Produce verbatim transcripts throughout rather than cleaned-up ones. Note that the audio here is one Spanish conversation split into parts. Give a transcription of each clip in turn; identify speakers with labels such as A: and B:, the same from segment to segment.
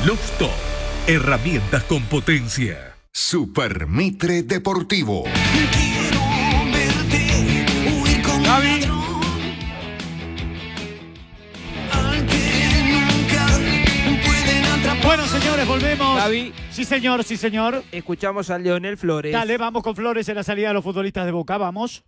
A: Lockstop, herramientas con potencia.
B: Super Mitre Deportivo.
C: Quiero verte huir con
D: Gaby.
C: al que nunca pueden atrapar.
D: Bueno, señores, volvemos.
E: Gaby,
D: Sí, señor, sí, señor.
E: escuchamos a Leonel Flores.
D: Dale, vamos con Flores en la salida de los futbolistas de Boca, vamos.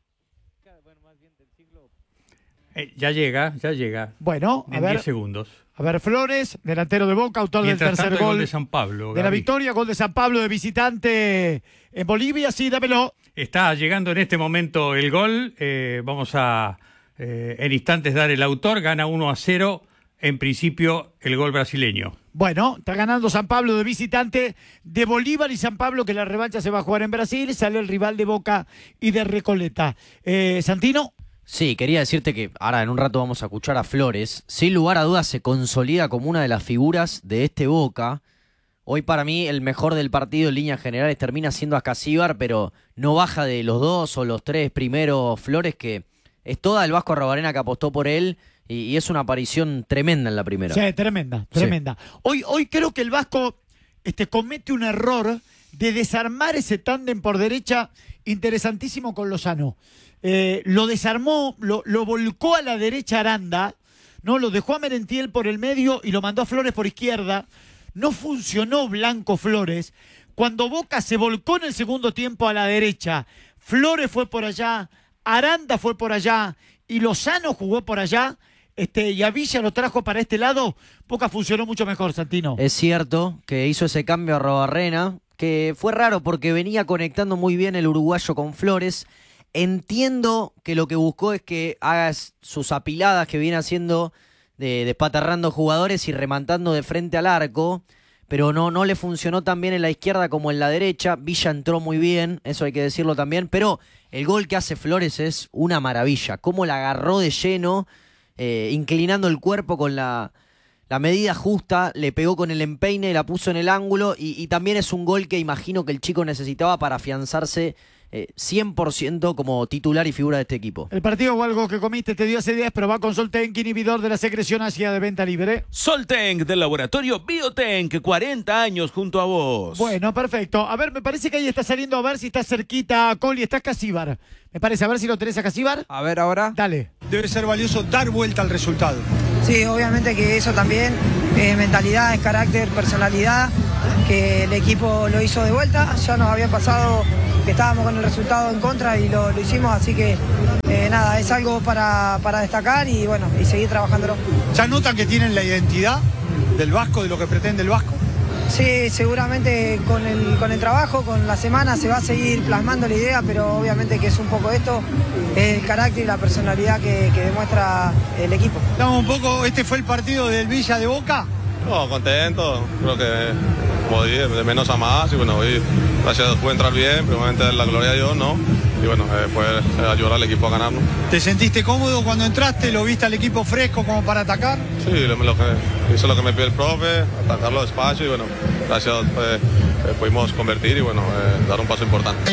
F: Eh, ya llega, ya llega.
D: Bueno, a
F: En
D: ver,
F: diez segundos.
D: a ver, Flores, delantero de Boca, autor del
F: Mientras
D: tercer
F: tanto, el
D: gol
F: gol de San Pablo.
D: de la
F: Gaby.
D: victoria, gol de San Pablo de visitante en Bolivia. Sí, dámelo.
F: Está llegando en este momento el gol. Eh, vamos a eh, en instantes dar el autor. Gana uno a cero. En principio, el gol brasileño.
D: Bueno, está ganando San Pablo de visitante de Bolívar y San Pablo, que la revancha se va a jugar en Brasil. Sale el rival de Boca y de Recoleta. Eh, Santino.
G: Sí, quería decirte que ahora en un rato vamos a escuchar a Flores. Sin lugar a dudas se consolida como una de las figuras de este Boca. Hoy para mí el mejor del partido en líneas generales termina siendo Ascasíbar, pero no baja de los dos o los tres primeros Flores, que es toda el Vasco Arrobarena que apostó por él y, y es una aparición tremenda en la primera.
D: Sí, tremenda, tremenda. Hoy, hoy creo que el Vasco este, comete un error de desarmar ese tándem por derecha interesantísimo con Lozano. Eh, lo desarmó, lo, lo volcó a la derecha Aranda, ¿no? Lo dejó a Merentiel por el medio y lo mandó a Flores por izquierda. No funcionó Blanco Flores. Cuando Boca se volcó en el segundo tiempo a la derecha, Flores fue por allá, Aranda fue por allá y Lozano jugó por allá, este, y a Villa lo trajo para este lado, Boca funcionó mucho mejor, Santino.
G: Es cierto que hizo ese cambio a Arrobarena, que fue raro porque venía conectando muy bien el uruguayo con Flores. Entiendo que lo que buscó es que hagas sus apiladas que viene haciendo de despatarrando jugadores y rematando de frente al arco, pero no, no le funcionó tan bien en la izquierda como en la derecha. Villa entró muy bien, eso hay que decirlo también, pero el gol que hace Flores es una maravilla. Cómo la agarró de lleno, eh, inclinando el cuerpo con la, la medida justa, le pegó con el empeine, la puso en el ángulo y, y también es un gol que imagino que el chico necesitaba para afianzarse Eh, cien por ciento como titular y figura de este equipo.
D: El partido o algo que comiste te dio hace días, pero va con Soltenk, inhibidor de la secreción ácida de venta libre.
H: Soltenk del laboratorio Biotenk, cuarenta años junto a vos.
D: Bueno, perfecto. A ver, me parece que ahí está saliendo, a ver si está cerquita Coli, está Casíbar. Me parece, a ver si lo tenés a Casíbar.
E: A ver ahora.
D: Dale.
I: Debe ser valioso dar vuelta al resultado.
J: Sí, obviamente que eso también, eh, mentalidad, es carácter, personalidad, que el equipo lo hizo de vuelta, ya nos había pasado que estábamos con el resultado en contra y lo, lo hicimos, así que eh, nada, es algo para, para destacar y bueno, y seguir trabajándolo.
I: ¿Ya notan que tienen la identidad del Vasco, de lo que pretende el Vasco?
J: Sí, seguramente con el, con el trabajo, con la semana se va a seguir plasmando la idea, pero obviamente que es un poco esto, el carácter y la personalidad que, que demuestra el equipo.
I: Damos un poco, este fue el partido del Villa de Boca.
K: No, contento, creo que como dije, de menos a más y bueno, hoy gracias a Dios pude entrar bien, primeramente la gloria de Dios, ¿no? Y bueno, eh, poder eh, ayudar al equipo a ganar, ¿no?
I: ¿Te sentiste cómodo cuando entraste? ¿Lo viste al equipo fresco como para atacar?
K: Sí, lo, lo que, hizo lo que me pidió el profe, atacarlo despacio y bueno, gracias a Dios eh, eh, pudimos convertir y bueno, eh, dar un paso importante.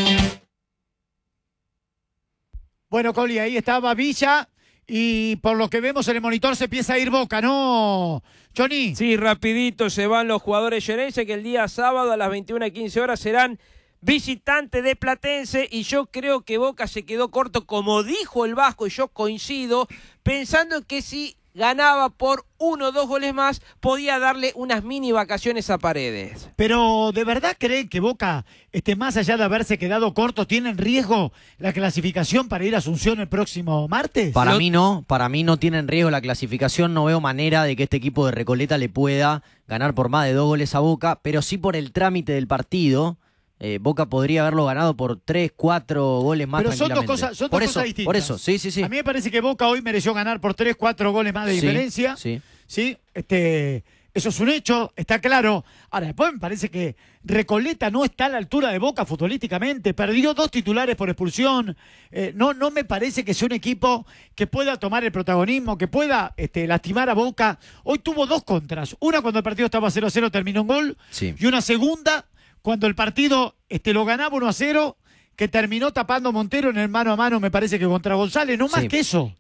D: Bueno, Coli, ahí estaba Villa y por lo que vemos en el monitor se empieza a ir Boca, ¿no, Johnny?
E: Sí, rapidito se van los jugadores xerense que el día sábado a las veintiuna y quince horas serán visitantes de Platense y yo creo que Boca se quedó corto, como dijo el Vasco y yo coincido, pensando que si ganaba por uno o dos goles más, podía darle unas mini vacaciones a Paredes.
D: Pero, ¿de verdad creen que Boca, este, más allá de haberse quedado corto, tiene en riesgo la clasificación para ir a Asunción el próximo martes?
G: Para
D: Lo...
G: mí no, para mí no tiene en riesgo la clasificación, no veo manera de que este equipo de Recoleta le pueda ganar por más de dos goles a Boca, pero sí por el trámite del partido. Eh, Boca podría haberlo ganado por tres, cuatro goles más.
D: Pero son dos
G: tranquilamente.
D: cosas, son
G: por
D: dos
G: eso,
D: cosas distintas.
G: Por eso, sí, sí, sí.
D: A mí me parece que Boca hoy mereció ganar por tres, cuatro goles más de
G: Sí,
D: diferencia.
G: sí.
D: Sí, este, eso es un hecho, está claro. Ahora, después me parece que Recoleta no está a la altura de Boca futbolísticamente. Perdió dos titulares por expulsión. Eh, no, no me parece que sea un equipo que pueda tomar el protagonismo, que pueda este, lastimar a Boca. Hoy tuvo dos contras. Una cuando el partido estaba cero a cero, terminó un gol.
G: Sí.
D: Y una segunda cuando el partido este, lo ganaba uno a cero, que terminó tapando Montero en el mano a mano, me parece que contra González. No más
G: Sí.
D: que eso.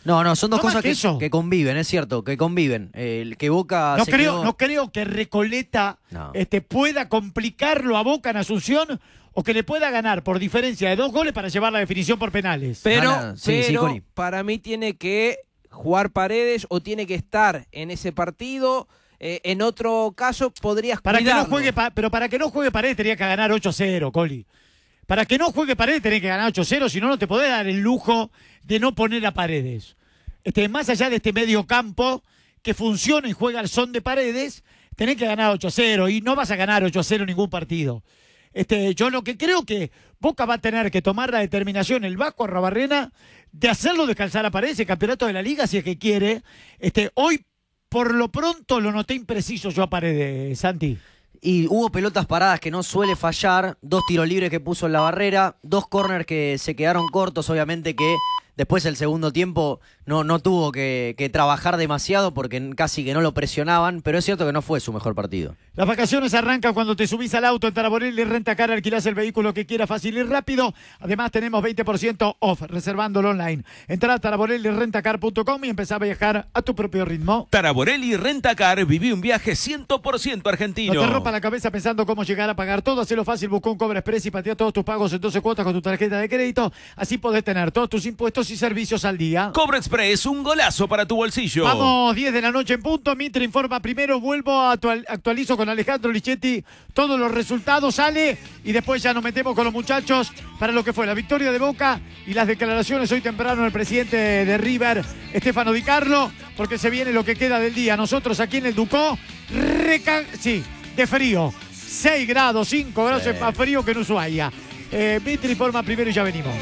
G: No, no, son dos
D: No más
G: cosas
D: que
G: que,
D: eso.
G: que conviven, es cierto, que conviven. El que Boca
D: No
G: se
D: creo,
G: quedó-
D: no creo que Recoleta
G: No.
D: este, pueda complicarlo a Boca en Asunción o que le pueda ganar por diferencia de dos goles para llevar la definición por penales.
E: Pero,
G: Gana- sí, sí,
E: pero
G: Coli.
E: para mí tiene que jugar Paredes o tiene que estar en ese partido. Eh, en otro caso podrías
D: Para que no
E: cuidarlo.
D: juegue, pa- pero para que no juegue Paredes tenía que ganar ocho a cero, Coli. Para que no juegue Paredes tenés que ganar ocho a cero, si no, no te podés dar el lujo de no poner a Paredes. Este, más allá de este medio campo que funciona y juega al son de Paredes, tenés que ganar ocho a cero y no vas a ganar ocho a cero ningún partido. Este, yo lo que creo que Boca va a tener que tomar la determinación, el Vasco Arrobarrena, de hacerlo descansar a Paredes el campeonato de la Liga si es que quiere. Este, hoy, por lo pronto, lo noté impreciso yo a Paredes, Santi.
G: Y hubo pelotas paradas que no suele fallar, dos tiros libres que puso en la barrera, dos corners que se quedaron cortos, obviamente que después el segundo tiempo no, no tuvo que, que trabajar demasiado porque casi que no lo presionaban, pero es cierto que no fue su mejor partido.
D: Las vacaciones arrancan cuando te subís al auto en Taraborelli Renta Car, alquilás el vehículo que quieras fácil y rápido. Además tenemos veinte por ciento off reservándolo online. Entrá a taraborelli renta car punto com y empezá a viajar a tu propio ritmo.
H: Taraborelli Rentacar, viví un viaje cien por ciento argentino.
D: No te rompa la cabeza pensando cómo llegar a pagar todo. Hacelo fácil, busca un Cobra Express y patea todos tus pagos en doce cuotas con tu tarjeta de crédito. Así podés tener todos tus impuestos y servicios al día.
H: Cobra Express, un golazo para tu bolsillo.
D: Vamos, diez de la noche en punto. Mitre informa primero. Vuelvo, a actual- actualizo con Alejandro Lichetti todos los resultados. Sale y después ya nos metemos con los muchachos para lo que fue la victoria de Boca y las declaraciones hoy temprano del presidente de River, Stefano Di Carlo, porque se viene lo que queda del día. Nosotros aquí en el Ducó, reca- sí, de frío. seis grados, cinco grados, es más frío que en Ushuaia. Eh, Mitre informa primero y ya venimos.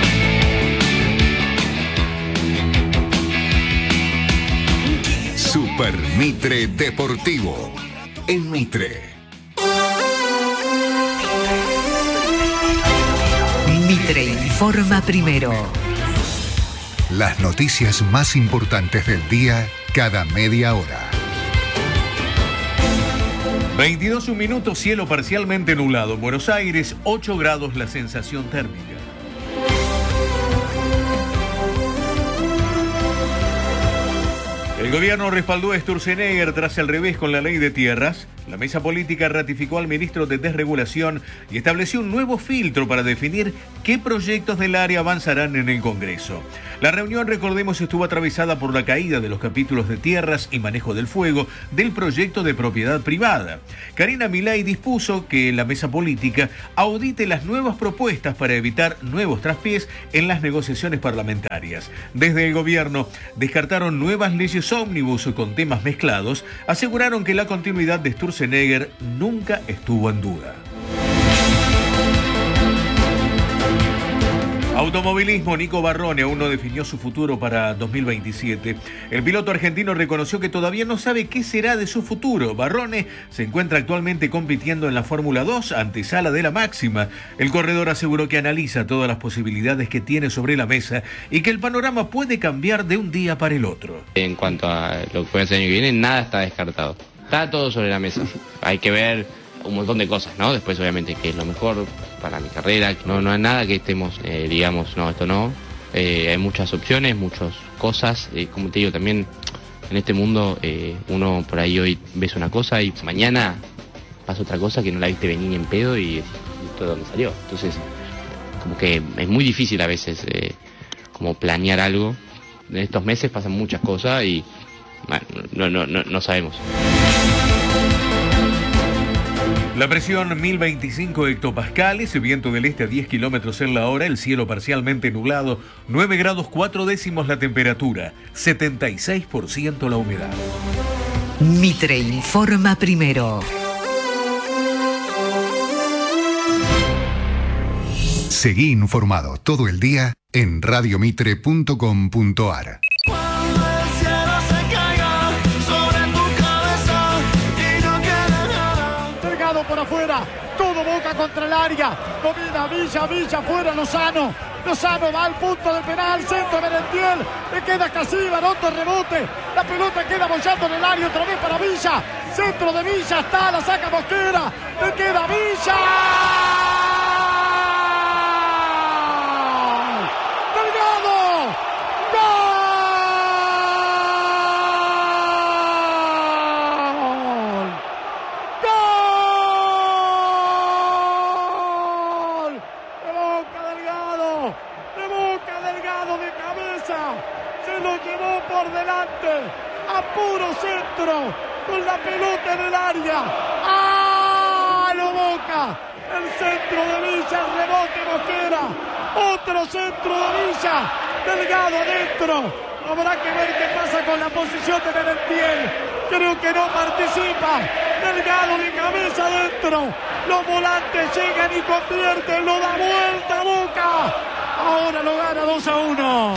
B: Super Mitre Deportivo. En Mitre.
L: Mitre informa primero.
B: Las noticias más importantes del día cada media hora.
A: veintidós un minutos, cielo parcialmente nublado. Buenos Aires, ocho grados la sensación térmica. El gobierno respaldó a Sturzenegger tras el revés con la ley de tierras. La mesa política ratificó al ministro de Desregulación y estableció un nuevo filtro para definir qué proyectos del área avanzarán en el Congreso. La reunión, recordemos, estuvo atravesada por la caída de los capítulos de tierras y manejo del fuego del proyecto de propiedad privada. Karina Milei dispuso que la mesa política audite las nuevas propuestas para evitar nuevos traspiés en las negociaciones parlamentarias. Desde el gobierno descartaron nuevas leyes ómnibus con temas mezclados, aseguraron que la continuidad de Sturzenegger nunca estuvo en duda. Automovilismo, Nico Barrone aún no definió su futuro para dos mil veintisiete. El piloto argentino reconoció que todavía no sabe qué será de su futuro. Barrone se encuentra actualmente compitiendo en la Fórmula dos, antesala de la máxima. El corredor aseguró que analiza todas las posibilidades que tiene sobre la mesa y que el panorama puede cambiar de un día para el otro.
M: En cuanto a lo que puede ser el año que viene, nada está descartado. Está todo sobre la mesa. Hay que ver un montón de cosas, ¿no? Después, obviamente, qué es lo mejor para mi carrera. No, no hay nada que estemos, eh, digamos, no, esto no. Eh, hay muchas opciones, muchas cosas. Eh, como te digo, también en este mundo eh, uno por ahí hoy ves una cosa y mañana pasa otra cosa que no la viste venir ni en pedo y esto de dónde salió. Entonces, como que es muy difícil a veces eh, como planear algo. En estos meses pasan muchas cosas y bueno, no, no, no, no sabemos.
A: La presión mil veinticinco hectopascales, viento del este a diez kilómetros en la hora, el cielo parcialmente nublado, nueve grados cuatro décimos la temperatura, setenta y seis por ciento la humedad.
L: Mitre informa primero.
B: Seguí informado todo el día en radiomitre punto com punto ar.
C: Cuando el cielo se caiga sobre tu cabeza y no quede nada.
D: Pegado por afuera, todo Boca contra el área, domina Villa, Villa fuera Lozano, Lozano va al punto del penal, centro de Merentiel, le queda Casilla, otro rebote, la pelota queda bollando en el área otra vez para Villa, centro de Villa, está, la saca Mosquera, le queda Villa. ¡Delgado! ¡Gol! con la pelota en el área. ¡Ah! ¡Lo Boca! El centro de Villa, el rebote Mosquera. Otro centro de Villa. Delgado adentro. Habrá que ver qué pasa con la posición de Merentiel. Creo que no participa. Delgado de cabeza adentro. Los volantes llegan y convierten. Lo da vuelta a Boca. Ahora lo gana dos a uno.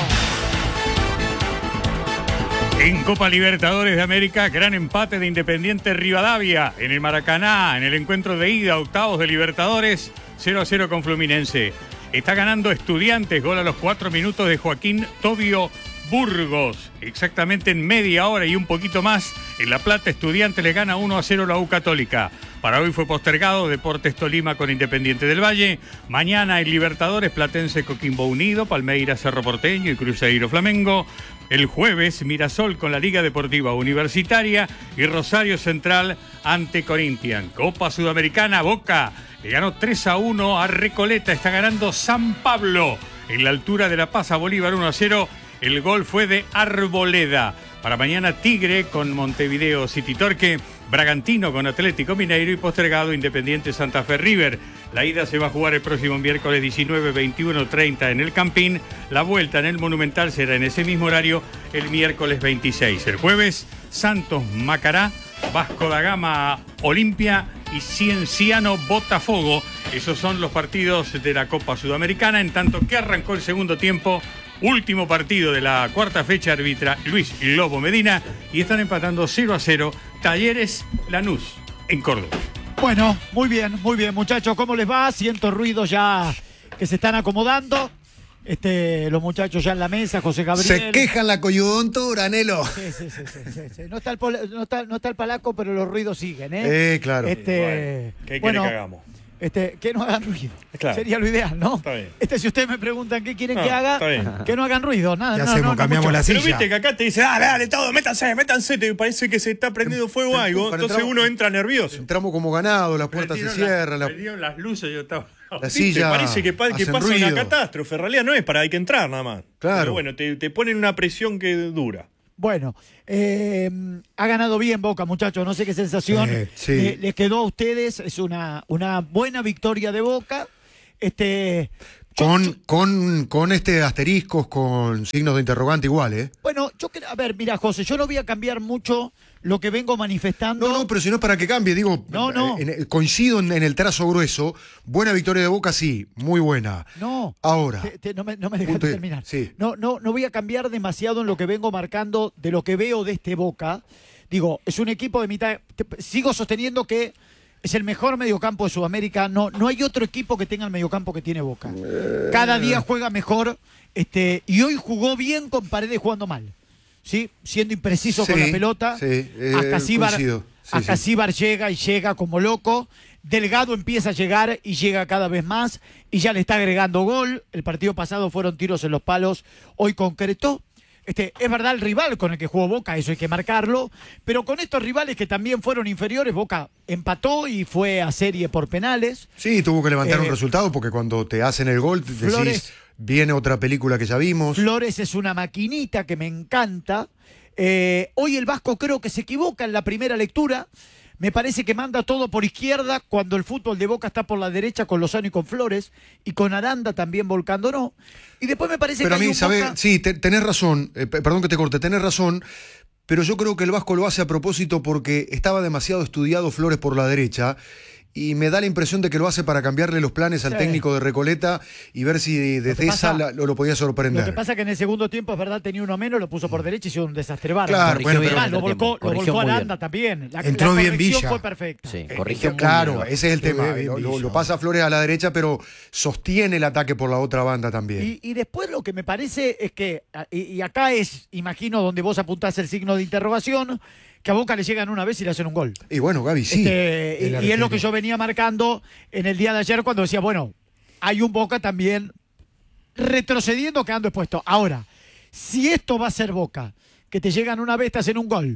F: En Copa Libertadores de América, gran empate de Independiente Rivadavia en el Maracaná, en el encuentro de ida, octavos de Libertadores, cero a cero con Fluminense. Está ganando Estudiantes, gol a los cuatro minutos de Joaquín Tobio Burgos, exactamente en media hora y un poquito más. En La Plata, Estudiantes le gana uno a cero la U Católica. Para hoy fue postergado Deportes Tolima con Independiente del Valle. Mañana en Libertadores, Platense Coquimbo Unido, Palmeiras Cerro Porteño y Cruzeiro Flamengo. El jueves, Mirasol con la Liga Deportiva Universitaria y Rosario Central ante Corinthians. Copa Sudamericana, Boca le ganó tres a uno a Recoleta. Está ganando San Pablo en la altura de La Paz a Bolívar uno a cero. El gol fue de Arboleda. Para mañana, Tigre con Montevideo City Torque, Bragantino con Atlético Mineiro y postergado Independiente Santa Fe River. La ida se va a jugar el próximo miércoles diecinueve, veintiuno, treinta en el Campín. La vuelta en el Monumental será en ese mismo horario el miércoles veintiséis. El jueves, Santos Macará, Vasco da Gama Olimpia y Cienciano Botafogo. Esos son los partidos de la Copa Sudamericana, en tanto que arrancó el segundo tiempo. Último partido de la cuarta fecha, arbitra Luis Lobo Medina y están empatando cero a cero Talleres Lanús en Córdoba.
D: Bueno, muy bien, muy bien, muchachos, ¿cómo les va? Siento ruidos ya que se están acomodando. Este, los muchachos ya en la mesa, José Gabriel.
N: Se quejan la coyuntura, Nelo.
D: Sí, sí, sí, sí, sí, sí. No está el pol- no está, no está el palaco, pero los ruidos siguen, ¿eh?
N: Eh, claro.
D: Este,
O: ¿Qué quiere
D: bueno,
O: que hagamos?
D: Este, que no hagan ruido.
O: Claro.
D: Sería lo ideal, ¿no?
O: Está bien.
D: Este, si ustedes me preguntan qué quieren
O: No,
D: que haga,
O: está bien.
D: que no hagan ruido. Nada,
N: ¿Qué
D: no,
N: hacemos?
D: no, no,
N: Cambiamos
D: mucho.
N: la
O: Pero
N: silla.
O: viste que acá te dice, dale, dale, todo, métanse, métanse, te parece que se está prendiendo fuego algo,
N: Para
O: entonces
N: entrar-
O: uno entra nervioso.
N: Entramos como ganado, las puertas se
F: Prendieron
N: cierran,
F: las,
N: la,
F: prendieron las luces, yo estaba...
N: la
O: ¿Viste?
N: silla
O: Parece que, pa- que
N: hacen
O: pasa
N: ruido.
O: una catástrofe, en realidad no es para, hay que entrar nada más.
N: Claro.
O: Pero bueno, te, te ponen una presión que dura.
D: Bueno, eh, ha ganado bien Boca, muchachos. No sé qué sensación
N: Eh, sí.
D: le- les quedó a ustedes. Es una, una buena victoria de Boca. Este,
N: Con, con, con este asteriscos, con signos de interrogante igual, ¿eh?
D: bueno, yo creo, a ver, mira, José, yo no voy a cambiar mucho lo que vengo manifestando.
N: No, no, pero si no es para que cambie, digo,
D: No, no.
N: eh, en- coincido en, en el trazo grueso. Buena victoria de Boca, sí, muy buena.
D: No.
N: Ahora.
D: Te- te- no me, no me dejaste
N: Punto y-
D: terminar.
N: sí.
D: No, no, no voy a cambiar demasiado en lo que vengo marcando de lo que veo de este Boca. Digo, es un equipo de mitad. te- sigo sosteniendo que es el mejor mediocampo de Sudamérica. No, no hay otro equipo que tenga el mediocampo que tiene Boca. Cada día juega mejor. Este, y hoy jugó bien con Paredes jugando mal. ¿Sí? Siendo impreciso
N: Sí,
D: con la pelota.
N: sí, eh,
D: Acasíbar,
N: coincido. Sí, sí.
D: Acasíbar llega y llega como loco. Delgado empieza a llegar y llega cada vez más y ya le está agregando gol. El partido pasado fueron tiros en los palos, hoy concretó. Este, es verdad el rival con el que jugó Boca, eso hay que marcarlo, pero con estos rivales que también fueron inferiores, Boca empató y fue a serie por penales.
N: Sí, tuvo que levantar
D: Eh,
N: un resultado porque cuando te hacen el gol, te decís,
D: Flores-
N: viene otra película que ya vimos.
D: Flores es una maquinita que me encanta. Eh, hoy el Vasco creo que se equivoca en la primera lectura. Me parece que manda todo por izquierda cuando el fútbol de Boca está por la derecha con Lozano y con Flores y con Aranda también volcando, ¿no? Y después me parece
N: Pero a
D: que hay
N: mí,
D: un
N: ¿sabes?
D: Boca-
N: Sí, te- tenés razón, eh, pe- perdón que te corte, tenés razón, pero yo creo que el Vasco lo hace a propósito porque estaba demasiado estudiado Flores por la derecha y me da la impresión de que lo hace para cambiarle los planes al
D: Sí.
N: técnico de Recoleta y ver si desde
D: que
N: esa
D: pasa-
N: la- lo, lo podía
D: Lo
N: sorprender.
D: que pasa es que en el segundo tiempo, es verdad, tenía uno menos, lo puso por derecha y hizo un desastre bárbaro.
N: Claro,
G: Corrigió
N: bueno,
G: bien
N: pero-
G: en
D: lo
G: el
D: volcó,
G: entretiempo,
D: lo
G: corrigió
D: volcó
G: muy
D: Aranda
G: bien.
D: también. La,
N: Entró
D: la
N: bien
D: corrección
N: Villa.
D: fue perfecta.
G: Sí,
N: Eh,
G: corrigió muy
N: claro,
G: bien.
N: ese es el tema.
I: bien
N: Lo, lo-
I: Villa.
N: lo pasa Flores a la derecha, pero sostiene el ataque por la otra banda también.
D: Y, y después lo que me parece es que, y, y acá es, imagino, donde vos apuntás el signo de interrogación, que a Boca le llegan una vez y le hacen un gol.
N: Y bueno, Gaby, sí.
D: Este, y,
N: El
D: y es lo
N: arquero.
D: que yo venía marcando en el día de ayer cuando decía, bueno, hay un Boca también retrocediendo, quedando expuesto. Ahora, si esto va a ser Boca, que te llegan una vez, te hacen un gol,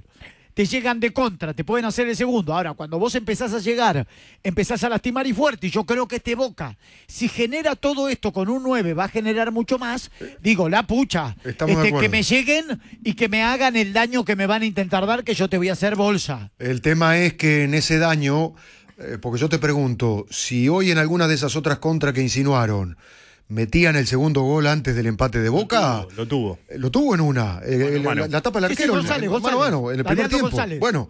D: te llegan de contra, te pueden hacer el segundo. Ahora, cuando vos empezás a llegar, empezás a lastimar y fuerte, y yo creo que este Boca, si genera todo esto con un nueve, va a generar mucho más, digo, la pucha,
N: Estamos de
D: este,
N: acuerdo.
D: que me lleguen y que me hagan el daño que me van a intentar dar, que yo te voy a hacer bolsa.
N: El tema es que en ese daño, eh, porque yo te pregunto, si hoy en alguna de esas otras contras que insinuaron, metían el segundo gol antes del empate de Boca.
O: Lo tuvo.
N: Eh, Lo tuvo en una. Eh,
O: Mano, mano.
N: La, la tapa del
D: Sí, sí,
N: arquero.
D: González,
N: en-
D: González.
N: Mano a mano, en el primer
D: Leandro
N: tiempo.
D: González.
N: Bueno,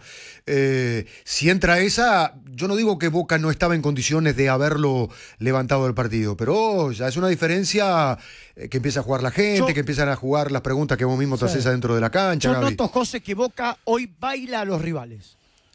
N: eh, si entra esa, yo no digo que Boca no estaba en condiciones de haberlo levantado del partido, pero ya es una diferencia eh, que empieza a jugar la gente,
D: Yo-
N: que empiezan a jugar las preguntas que vos mismo te
D: Sí.
N: haces adentro de la cancha.
D: Yo
N: Gaby.
D: noto, José, que Boca hoy baila a los rivales.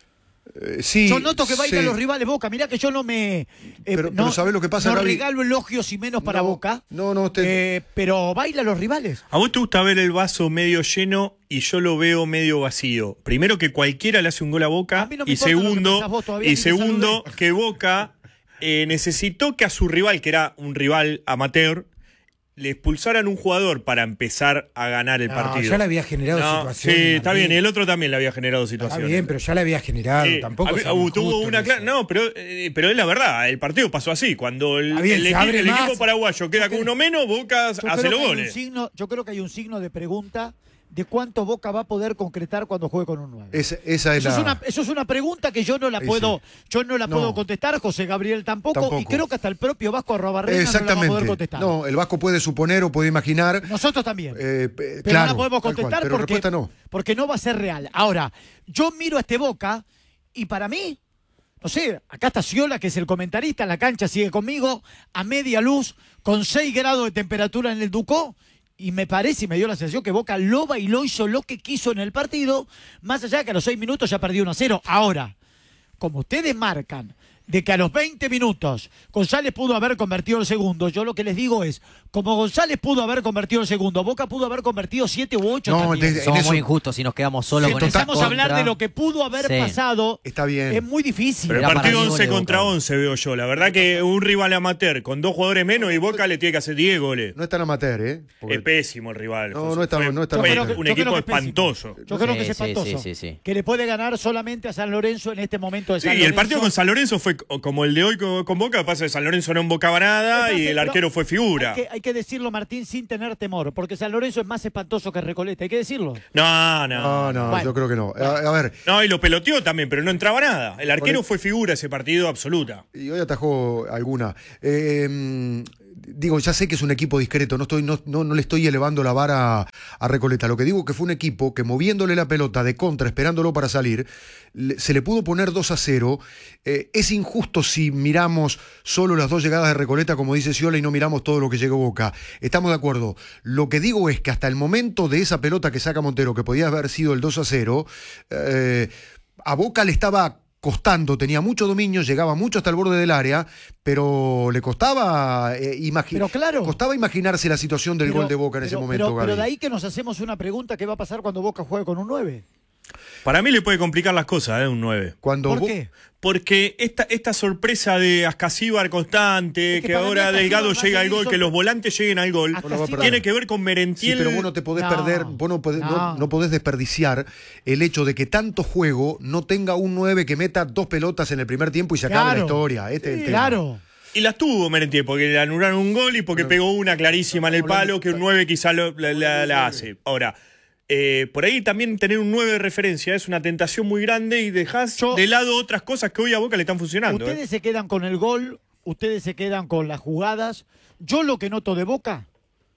N: Eh, sí,
D: Yo noto que baila
N: sí.
D: a los rivales Boca. Mirá que yo no me. eh,
N: Pero-
D: no,
N: pero ¿sabés lo que pasa,
D: No
N: Gaby?
D: regalo elogios y menos para
N: No,
D: Boca.
N: No, no, te-
D: eh, pero baila a los rivales.
O: ¿A vos te gusta ver el vaso medio lleno y yo lo veo medio vacío? Primero que cualquiera le hace un gol a Boca
D: A mí no me
O: y
D: importa lo que
O: segundo,
D: pensás vos, todavía
O: y
D: ni te
O: segundo que Boca eh, necesitó que a su rival, que era un rival amateur, le expulsaran un jugador para empezar a ganar el
P: No,
O: partido.
P: ya le había generado
O: No,
P: situaciones,
O: Sí, está
P: Martín.
O: bien, y el otro también le había generado
P: Está
O: situaciones.
P: bien, pero ya le había generado.
O: Sí,
P: Tampoco
O: había-
P: seamos
O: uh, tuvo
P: justos
O: una
P: en
O: clara.
P: eso.
O: No, pero, eh, pero es la verdad, el partido pasó así. Cuando el,
P: Está bien,
O: el
P: se
O: equi-
P: abre
O: el
P: más.
O: equipo paraguayo queda con uno menos, Boca
D: Yo
O: hace
D: creo
O: los
D: que hay un
O: goles.
D: signo- yo creo que hay un signo de pregunta de cuánto Boca va a poder concretar cuando juegue con un nueve.
N: Esa, esa es
D: Eso,
N: la.
D: es una, eso es una pregunta que yo no la
N: Ese.
D: puedo, yo no la
N: No.
D: puedo contestar, José Gabriel tampoco,
N: Tampoco.
D: y creo que hasta el propio Vasco Arrobarrena no la va a poder
N: Exactamente.
D: contestar.
N: No, el Vasco puede suponer o puede imaginar.
D: Nosotros también.
N: eh, pe-
D: Pero
N: claro,
D: no la podemos
N: tal cual,
D: contestar
N: pero
D: porque,
N: respuesta no.
D: porque no va a ser real. Ahora, yo miro a este Boca y para mí, no sé, acá está Sciola, que es el comentarista, en la cancha sigue conmigo, a media luz, con seis grados de temperatura en el Ducó, y me parece y me dio la sensación que Boca lo bailó, hizo lo que quiso en el partido, más allá de que a los seis minutos ya perdió uno a cero. Ahora, como ustedes marcan de que a los veinte minutos González pudo haber convertido el segundo, yo lo que les digo es, como González pudo haber convertido el segundo, Boca pudo haber convertido siete u ocho
N: No,
D: también.
N: de- en
G: Somos
N: eso-
G: muy injustos si nos quedamos solo
D: Si
G: con esa
D: empezamos a hablar
G: contra.
D: de lo que pudo haber
G: Sí.
D: pasado,
N: Está bien.
D: es muy difícil.
O: Pero el
G: Era para
O: partido
G: mí
O: once
G: gol de
O: contra
G: Boca.
O: once veo yo. La verdad que un rival amateur con dos jugadores menos y Boca le tiene que hacer diez goles.
N: No es tan amateur, ¿eh? Porque-
O: Es pésimo el rival.
N: No,
O: José.
N: no es tan-
O: Fue-
N: no es tan
O: fue
N: amateur.
O: un
D: Yo
O: equipo
D: creo que es pésimo.
O: espantoso.
D: Yo creo
G: Sí,
D: que es
G: sí,
D: espantoso.
G: sí, sí, sí.
D: Que le puede ganar solamente a San Lorenzo en este momento de
O: Sí,
D: San
O: y el
D: Lorenzo.
O: partido con San Lorenzo fue co- como el de hoy con, con Boca. Pasa que San Lorenzo no embocaba nada y el
D: Pero
O: arquero fue figura.
D: Hay que, hay que decirlo, Martín, sin tener temor, porque San Lorenzo es más espantoso que Recoleta, hay que decirlo.
O: No, no.
N: No, no,
D: Bueno.
N: yo creo que no. A, a ver,
O: No, y lo peloteó también, pero no entraba nada. El arquero
N: Por-
O: fue figura ese partido absoluta.
N: y hoy atajó alguna. Eh, mm, digo, ya sé que es un equipo discreto, no, estoy, no, no, no le estoy elevando la vara a, a Recoleta. Lo que digo que fue un equipo que moviéndole la pelota de contra, esperándolo para salir, le- se le pudo poner dos a cero. Eh, es injusto si miramos solo las dos llegadas de Recoleta, como dice Sciola, y no miramos todo lo que llegó Boca. Estamos de acuerdo. Lo que digo es que hasta el momento de esa pelota que saca Montero, que podía haber sido el dos a cero, eh, a Boca le estaba costando, tenía mucho dominio, llegaba mucho hasta el borde del área, pero le costaba, eh, imagi-
D: Pero claro.
N: costaba imaginarse la situación del
D: Pero-
N: gol de Boca en ese
D: pero-
N: momento,
D: Pero, pero
N: Gaby.
D: de ahí que nos hacemos una pregunta, ¿qué va a pasar cuando Boca juegue con un nueve?
O: Para mí le puede complicar las cosas, ¿eh? Un nueve.
N: Cuando
D: ¿Por
N: Bo-
D: qué?
O: Porque esta, esta sorpresa de Ascasíbar constante,
D: Es que
O: que,
D: para mí
O: ahora
D: Ascasíbar
O: Delgado
D: va a
O: llega al
D: seguir
O: gol,
D: sor-
O: que los volantes lleguen al gol,
D: Ascasíbar-
O: tiene que ver con
N: Sí,
O: Merentiel.
N: pero vos no te podés
D: No,
N: perder, vos no podés, no-
D: no.
N: no podés desperdiciar el hecho de que tanto juego no tenga un nueve que meta dos pelotas en el primer tiempo y se acabe
D: Claro.
N: la historia. Este es el tema.
D: Claro.
O: Y las tuvo Merentiel, porque le anularon un gol y porque pegó una clarísima en el palo que un nueve quizá lo- la, la- la hace. Ahora, eh, por ahí también tener un nueve de referencia es una tentación muy grande y dejás
D: Yo-
O: de lado otras cosas que hoy a Boca le están funcionando.
D: Ustedes
O: ¿eh?
D: se quedan con el gol, ustedes se quedan con las jugadas. Yo lo que noto de Boca,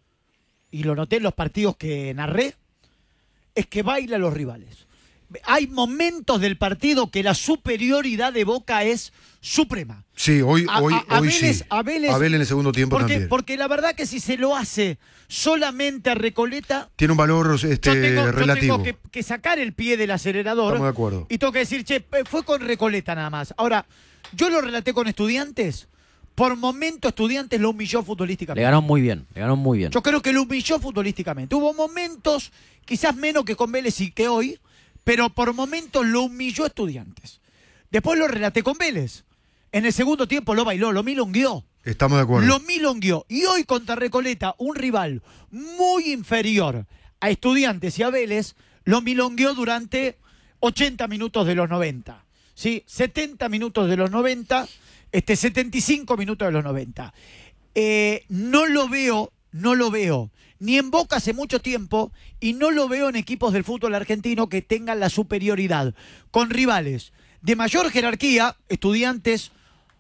D: y lo noté en los partidos que narré, es que baila a los rivales. Hay momentos del partido que la superioridad de Boca es suprema.
N: Sí, hoy,
D: A-
N: hoy,
D: a- a
N: hoy
D: Vélez-
N: sí.
D: a Vélez-
N: en el segundo tiempo
D: Porque,
N: también.
D: porque la verdad que si se lo hace solamente a Recoleta,
N: Tiene un valor este,
D: yo tengo, yo
N: relativo.
D: tengo que, que sacar el pie del acelerador.
N: Estamos de acuerdo.
D: Y tengo que decir, che, eh, fue con Recoleta nada más. Ahora, yo lo relaté con Estudiantes. Por momento Estudiantes lo humilló futbolísticamente.
G: Le ganó muy bien, le ganó muy bien.
D: Yo creo que lo humilló futbolísticamente. Hubo momentos, quizás menos que con Vélez y que hoy, pero por momentos lo humilló Estudiantes. Después lo relaté con Vélez. En el segundo tiempo lo bailó, lo milongueó.
N: Estamos de acuerdo.
D: Lo milongueó. Y hoy contra Recoleta, un rival muy inferior a Estudiantes y a Vélez, lo milongueó durante ochenta minutos de los noventa, ¿sí? setenta minutos de los noventa, este, setenta y cinco minutos de los noventa. Eh, no lo veo, no lo veo, ni en Boca hace mucho tiempo, y no lo veo en equipos del fútbol argentino que tengan la superioridad con rivales de mayor jerarquía, Estudiantes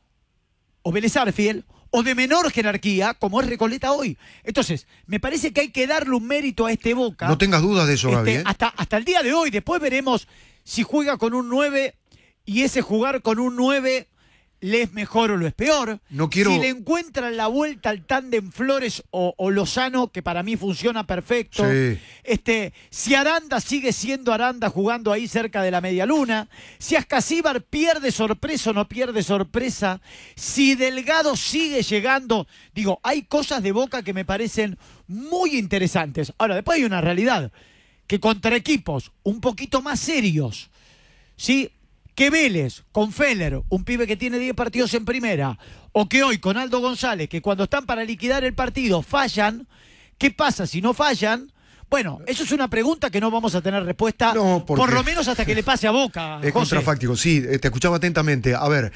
D: o Vélez Sarsfield, o de menor jerarquía, como es Recoleta hoy. Entonces, me parece que hay que darle un mérito a este Boca.
N: No tengas dudas de eso,
D: este,
N: Gaby. ¿eh?
D: hasta, hasta el día de hoy. Después veremos si juega con un nueve y ese jugar con un nueve le es mejor o lo es peor.
N: No quiero...
D: Si le encuentran la vuelta al tándem Flores o, o Lozano, que para mí funciona perfecto.
N: Sí.
D: Este, si Aranda sigue siendo Aranda jugando ahí cerca de la media luna. Si Ascasíbar pierde sorpresa o no pierde sorpresa. Si Delgado sigue llegando. Digo, hay cosas de Boca que me parecen muy interesantes. Ahora, después hay una realidad. Que contra equipos un poquito más serios, ¿sí? Que Vélez, con Feller, un pibe que tiene diez partidos en primera, o que hoy con Aldo González, que cuando están para liquidar el partido fallan, ¿qué pasa si no fallan? Bueno, eso es una pregunta que no vamos a tener respuesta,
N: no, porque...
D: por lo menos hasta que le pase a Boca.
N: Es
D: José.
N: contrafáctico, sí, te escuchaba atentamente. A ver,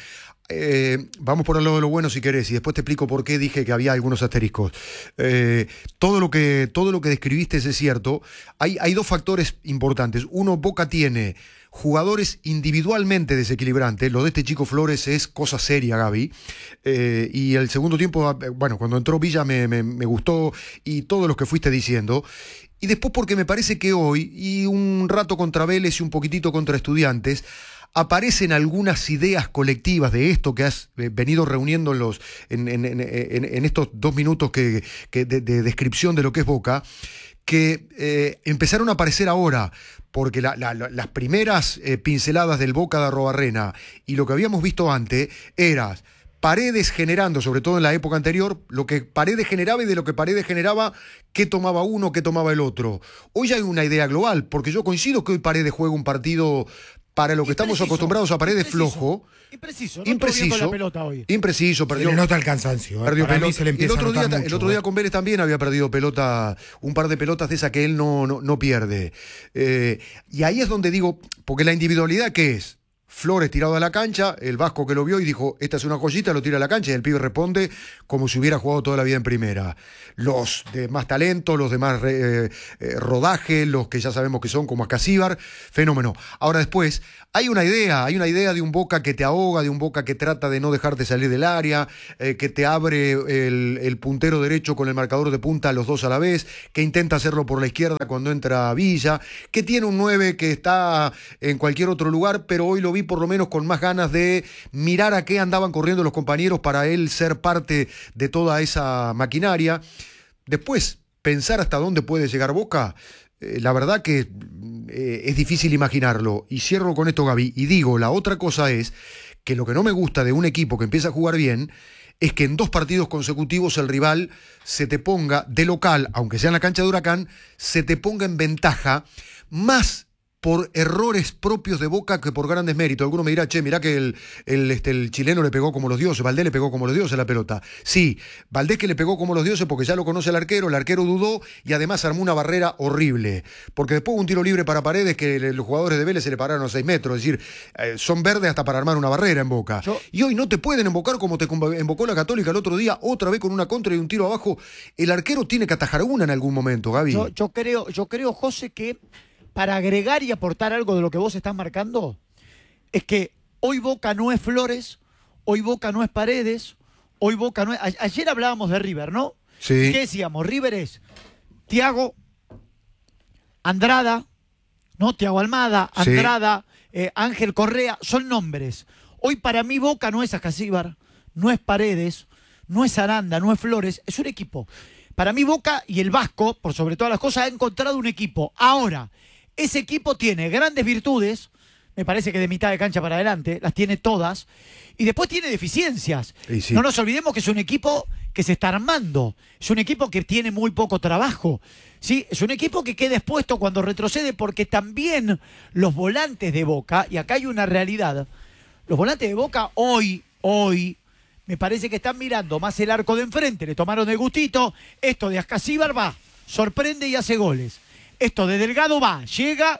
N: eh, vamos por el lado de lo bueno si querés, y después te explico por qué dije que había algunos asteriscos. Eh, todo, lo que, todo lo que describiste es cierto. Hay, hay dos factores importantes. Uno, Boca tiene jugadores individualmente desequilibrantes. Lo de este chico Flores es cosa seria, Gaby. Eh, y el segundo tiempo, bueno, cuando entró Villa me, me, me gustó, y todos los que fuiste diciendo. Y después porque me parece que hoy, y un rato contra Vélez y un poquitito contra Estudiantes, aparecen algunas ideas colectivas de esto que has venido reuniendo en, los, en, en, en, en estos dos minutos que, que de, de descripción de lo que es Boca, que eh, empezaron a aparecer ahora, porque la, la, la, las primeras eh, pinceladas del Boca de Arrobarrena y lo que habíamos visto antes era Paredes generando, sobre todo en la época anterior, lo que Paredes generaba, y de lo que Paredes generaba, qué tomaba uno, qué tomaba el otro. Hoy ya hay una idea global, porque yo coincido que hoy Paredes juega un partido para lo que estamos acostumbrados a Paredes flojo.
D: Impreciso, no
N: impreciso,
D: la pelota hoy.
N: Impreciso, perdió.
I: Se le nota el cansancio. ¿eh?
N: Perdió
I: Para
N: pelota.
I: mí se le empieza
N: el otro
I: a notar
N: día,
I: mucho,
N: el otro día
I: ¿eh?
N: con Vélez también había perdido pelota, un par de pelotas de esas que él no, no, no pierde. Eh, y ahí es donde digo, porque la individualidad, ¿qué es? Flores tirado a la cancha, el Vasco que lo vio y dijo, esta es una joyita, lo tira a la cancha, y el pibe responde como si hubiera jugado toda la vida en primera. Los de más talento, los de más eh, eh, rodaje, los que ya sabemos que son como Ascasíbar, fenómeno. Ahora después, hay una idea, hay una idea de un Boca que te ahoga, de un Boca que trata de no dejarte salir del área, eh, que te abre el, el puntero derecho con el marcador de punta a los dos a la vez, que intenta hacerlo por la izquierda cuando entra Villa, que tiene un nueve que está en cualquier otro lugar, pero hoy lo vi por lo menos con más ganas de mirar a qué andaban corriendo los compañeros para él ser parte de toda esa maquinaria. Después, pensar hasta dónde puede llegar Boca, eh, la verdad que eh, es difícil imaginarlo. Y cierro con esto, Gaby, y digo, la otra cosa es que lo que no me gusta de un equipo que empieza a jugar bien es que en dos partidos consecutivos el rival se te ponga de local, aunque sea en la cancha de Huracán, se te ponga en ventaja más por errores propios de Boca que por grandes méritos. Alguno me dirá, che, mirá que el, el, este, el chileno le pegó como los dioses, Valdés le pegó como los dioses la pelota. Sí, Valdés que le pegó como los dioses porque ya lo conoce el arquero, el arquero dudó y además armó una barrera horrible. Porque después hubo un tiro libre para Paredes que los jugadores de Vélez se le pararon a seis metros. Es decir, eh, son verdes hasta para armar una barrera en Boca. Yo... Y hoy no te pueden embocar como te embocó la Católica el otro día, otra vez con una contra y un tiro abajo. El arquero tiene que atajar una en algún momento, Gaby.
D: Yo, yo creo, yo creo, José, que para agregar y aportar algo de lo que vos estás marcando, es que hoy Boca no es Flores, hoy Boca no es Paredes, hoy Boca no es... A- ayer hablábamos de River, ¿no?
N: Sí.
D: ¿Qué decíamos? River es Thiago, Andrada, ¿no? Thiago Almada, Andrada, sí. eh, Ángel Correa, son nombres. Hoy para mí Boca no es Ascasíbar, no es Paredes, no es Aranda, no es Flores, es un equipo. Para mí Boca y el Vasco, por sobre todas las cosas, ha encontrado un equipo. Ahora, ese equipo tiene grandes virtudes, me parece que de mitad de cancha para adelante, las tiene todas, y después tiene deficiencias. Sí. No nos olvidemos que es un equipo que se está armando, es un equipo que tiene muy poco trabajo, ¿sí? Es un equipo que queda expuesto cuando retrocede, porque también los volantes de Boca, y acá hay una realidad, los volantes de Boca hoy, hoy, me parece que están mirando más el arco de enfrente, le tomaron el gustito, esto de Ascasíbar va, sorprende y hace goles. Esto de Delgado va, llega,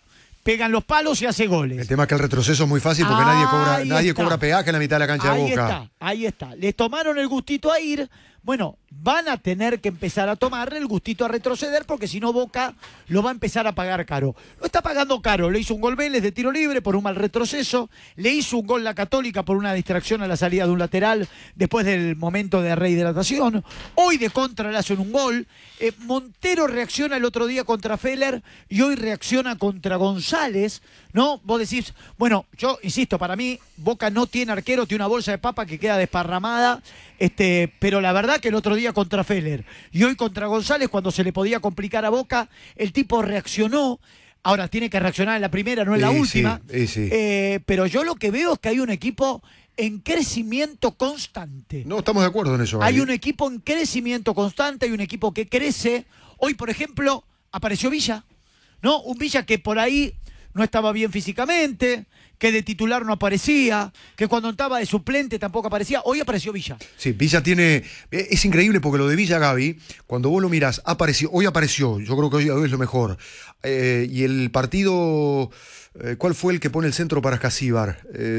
D: pegan los palos y hace goles.
N: El tema es que el retroceso es muy fácil porque nadie cobra,
D: Ahí
N: nadie
D: está.
N: cobra peaje en la mitad de la cancha
D: Ahí
N: de Boca.
D: está, ahí está. Les tomaron el gustito a ir. Bueno, van a tener que empezar a tomarle el gustito a retroceder porque si no Boca lo va a empezar a pagar caro. Lo está pagando caro. Le hizo un gol Vélez de tiro libre por un mal retroceso. Le hizo un gol la Católica por una distracción a la salida de un lateral después del momento de rehidratación. Hoy de contra le hacen un gol. Eh, Montero reacciona el otro día contra Feller y hoy reacciona contra González. ¿No? Vos decís, bueno, yo insisto, para mí Boca no tiene arquero, tiene una bolsa de papa que queda desparramada, este, pero la verdad que el otro día contra Feller y hoy contra González, cuando se le podía complicar a Boca, el tipo reaccionó. Ahora tiene que reaccionar en la primera, no en la
N: Sí,
D: última.
N: sí, sí.
D: Eh, pero yo lo que veo es que hay un equipo en crecimiento constante.
N: No, estamos de acuerdo en eso.
D: Hay
N: Gaby.
D: un equipo en crecimiento constante, hay un equipo que crece. Hoy, por ejemplo, apareció Villa, ¿no? Un Villa que por ahí no estaba bien físicamente, que de titular no aparecía, que cuando estaba de suplente tampoco aparecía. Hoy apareció Villa.
N: Sí, Villa tiene... Es increíble porque lo de Villa, Gaby, cuando vos lo mirás, apareció, hoy apareció, yo creo que hoy, hoy es lo mejor. Eh, y el partido... Eh, ¿Cuál fue el que pone el centro para Escasíbar?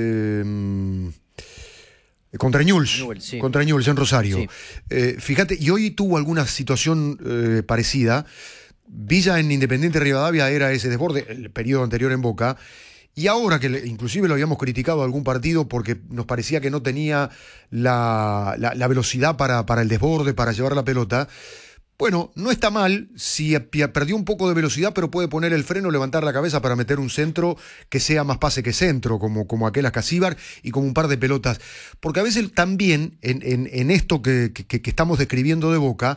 N: Eh, contra Ñuls,
G: Newell's, sí.
N: contra Ñuls en Rosario.
G: Sí.
N: Eh, fíjate, y hoy tuvo alguna situación eh, parecida. Villa en Independiente Rivadavia era ese desborde, el periodo anterior en Boca, y ahora que le, inclusive lo habíamos criticado a algún partido porque nos parecía que no tenía la, la, la velocidad para, para el desborde, para llevar la pelota. Bueno, no está mal si perdió un poco de velocidad, pero puede poner el freno, levantar la cabeza para meter un centro que sea más pase que centro, como, como aquel Escasíbar y como un par de pelotas. Porque a veces también en, en, en esto que, que, que estamos describiendo de Boca,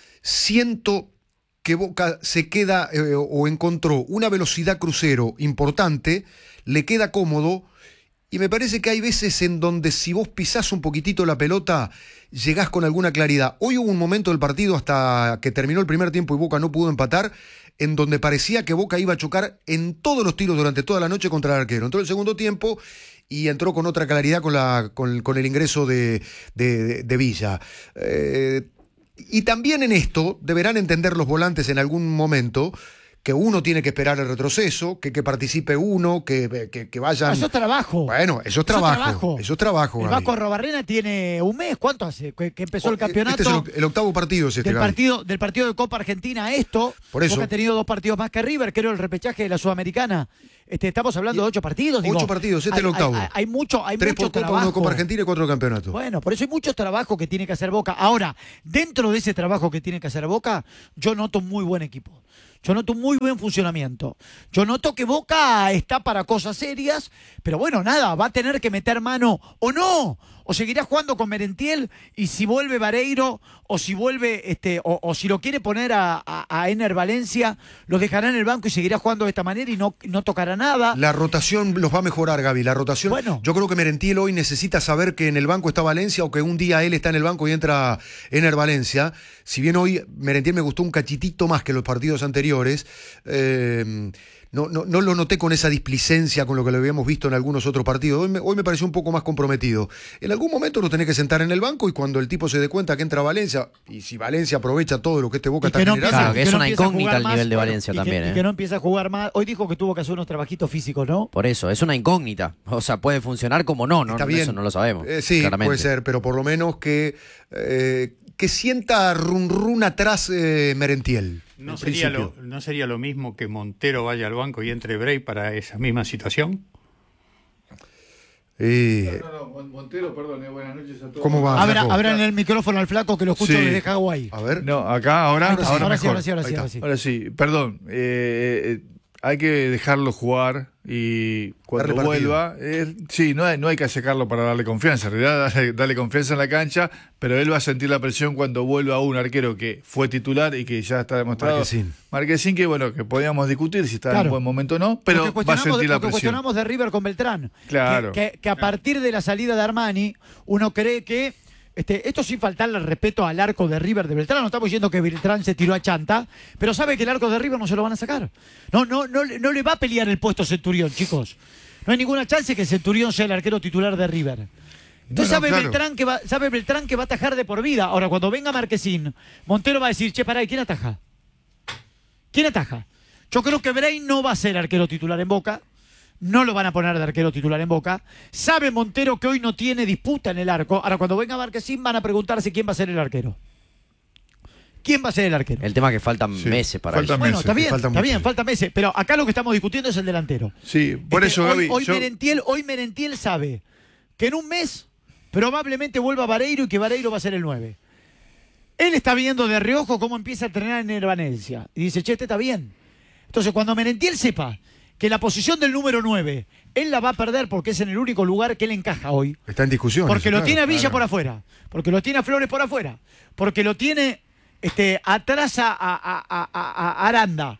N: siento que Boca se queda eh, o encontró una velocidad crucero importante, le queda cómodo, y me parece que hay veces en donde si vos pisás un poquitito la pelota, llegás con alguna claridad. Hoy hubo un momento del partido hasta que terminó el primer tiempo y Boca no pudo empatar, en donde parecía que Boca iba a chocar en todos los tiros durante toda la noche contra el arquero. Entró el segundo tiempo y entró con otra claridad con, la, con, con el ingreso de, de, de, de Villa. Eh, Y también en esto deberán entender los volantes en algún momento que uno tiene que esperar el retroceso, que, que participe uno, que, que, que vayan...
D: Eso es trabajo.
N: Bueno, eso es trabajo. Eso es trabajo.
D: El Vasco Arrobarrena tiene un mes, ¿cuánto hace? Que, que empezó el campeonato.
N: Este es el, el octavo partido, es este,
D: del
N: Gaby.
D: partido Del partido de Copa Argentina a esto.
N: Por eso.
D: Boca ha tenido dos partidos más que River, creo el repechaje de la Sudamericana. Este, estamos hablando de ocho partidos. Digo,
N: Ocho partidos, este
D: hay,
N: es el octavo.
D: Hay, hay mucho, hay
N: Tres
D: mucho
N: por Copa,
D: trabajo.
N: uno de Copa Argentina y cuatro de campeonato.
D: Bueno, por eso hay mucho trabajo que tiene que hacer Boca. Ahora, dentro de ese trabajo que tiene que hacer Boca, yo noto un muy buen equipo. Yo noto un muy buen funcionamiento. Yo noto que Boca está para cosas serias, pero bueno, nada, va a tener que meter mano o no. O seguirá jugando con Merentiel y si vuelve Vareiro o si vuelve, este, o, o si lo quiere poner a, a, a Ener Valencia, lo dejará en el banco y seguirá jugando de esta manera y no, no tocará nada.
N: La rotación los va a mejorar, Gaby. La rotación.
D: Bueno.
N: Yo creo que Merentiel hoy necesita saber que en el banco está Valencia o que un día él está en el banco y entra Ener Valencia. Si bien hoy Merentiel me gustó un cachitito más que los partidos anteriores, eh, no, no, no lo noté con esa displicencia con lo que lo habíamos visto en algunos otros partidos. Hoy me, hoy me pareció un poco más comprometido. En algún momento lo tenés que sentar en el banco y cuando el tipo se dé cuenta que entra Valencia, y si Valencia aprovecha todo lo que este Boca
D: Y
N: está
D: que no
N: generando.
G: Claro, que es
D: que no
G: una
D: empieza a
G: incógnita
D: jugar
G: el
D: más,
G: nivel de
D: bueno,
G: Valencia
D: y que-
G: también.
D: Y
G: ¿eh?
D: que no empieza a jugar más. Hoy dijo que tuvo que hacer unos trabajitos físicos, ¿no?
G: Por eso, es una incógnita. O sea, puede funcionar como no, ¿no?
N: Está bien.
G: Eso no lo sabemos.
N: Eh, sí,
G: claramente.
N: puede ser, pero por lo menos que, eh, que sienta run run atrás eh, Merentiel.
F: ¿No
N: en
F: sería,
N: principio.
F: lo, ¿No sería lo mismo que Montero vaya al banco y entre Bray para esa misma situación?
N: Eh,
P: No, no, no, Montero, perdón, eh, buenas noches a todos.
N: ¿Cómo va,
D: Abra,
N: Flaco?
D: abran el micrófono al flaco que lo escucho
P: Sí.
D: desde Hawái.
N: A ver.
P: No, acá, ahora,
D: Ahora sí,
P: ahora
D: ahora sí,
P: mejor.
D: ahora sí, ahora sí,
P: Ahí
D: ahora
P: está.
D: sí.
P: Ahora sí, perdón. eh, eh, hay que dejarlo jugar y cuando
N: Darle partido.
P: vuelva, eh, sí, no hay, no hay que sacarlo para darle confianza, en realidad darle, darle confianza en la cancha, pero él va a sentir la presión cuando vuelva un arquero que fue titular y que ya está demostrado.
N: Marquesín.
P: Marquesín, que bueno, que podíamos discutir si está en
D: Claro.
P: un buen momento o no, pero
D: Lo que
P: va a
D: cuestionamos
P: sentir
D: de-
P: la
D: lo que
P: presión.
D: cuestionamos de River con Beltrán.
P: Claro.
D: Que, que- que a partir de la salida de Armani, uno cree que, este, esto sin faltarle el respeto al arco de River de Beltrán, no estamos diciendo que Beltrán se tiró a chanta, pero sabe que el arco de River no se lo van a sacar. No, no, no, le- no le va a pelear el puesto Centurión, chicos. No hay ninguna chance que Centurión sea el arquero titular de River. Entonces
P: No, no,
D: sabe,
P: claro.
D: Beltrán que va, sabe Beltrán que va a atajar de por vida. Ahora, cuando venga Marquesín, Montero va a decir, che, pará, ¿y quién ataja? ¿Quién ataja? Yo creo que Brain no va a ser arquero titular en Boca. No lo van a poner de arquero titular en Boca. Sabe Montero que hoy no tiene disputa en el arco. Ahora, cuando venga Marquesín, van a preguntarse quién va a ser el arquero. ¿Quién va a ser el arquero?
G: El tema es que faltan
P: Sí,
G: meses para
P: faltan
G: eso.
D: Bueno,
P: meses,
D: está bien,
N: falta
D: está
N: mucho.
D: bien, falta meses. Pero acá lo que estamos discutiendo es el delantero.
P: Sí, por
D: Este,
P: eso,
D: hoy,
P: Gaby.
D: hoy,
P: yo-
D: Merentiel, hoy Merentiel sabe que en un mes probablemente vuelva Vareiro y que Vareiro va a ser el nueve. Él está viendo de reojo cómo empieza a entrenar en Herbanencia. Y dice, che, este está bien. Entonces, cuando Merentiel sepa que la posición del número nueve, él la va a perder porque es en el único lugar que él encaja hoy.
N: Está en discusión.
D: Porque
N: eso,
D: lo
N: claro,
D: tiene a Villa
N: claro.
D: por afuera. Porque lo tiene a Flores por afuera. Porque lo tiene este, atrás a, a- a- a- a Aranda.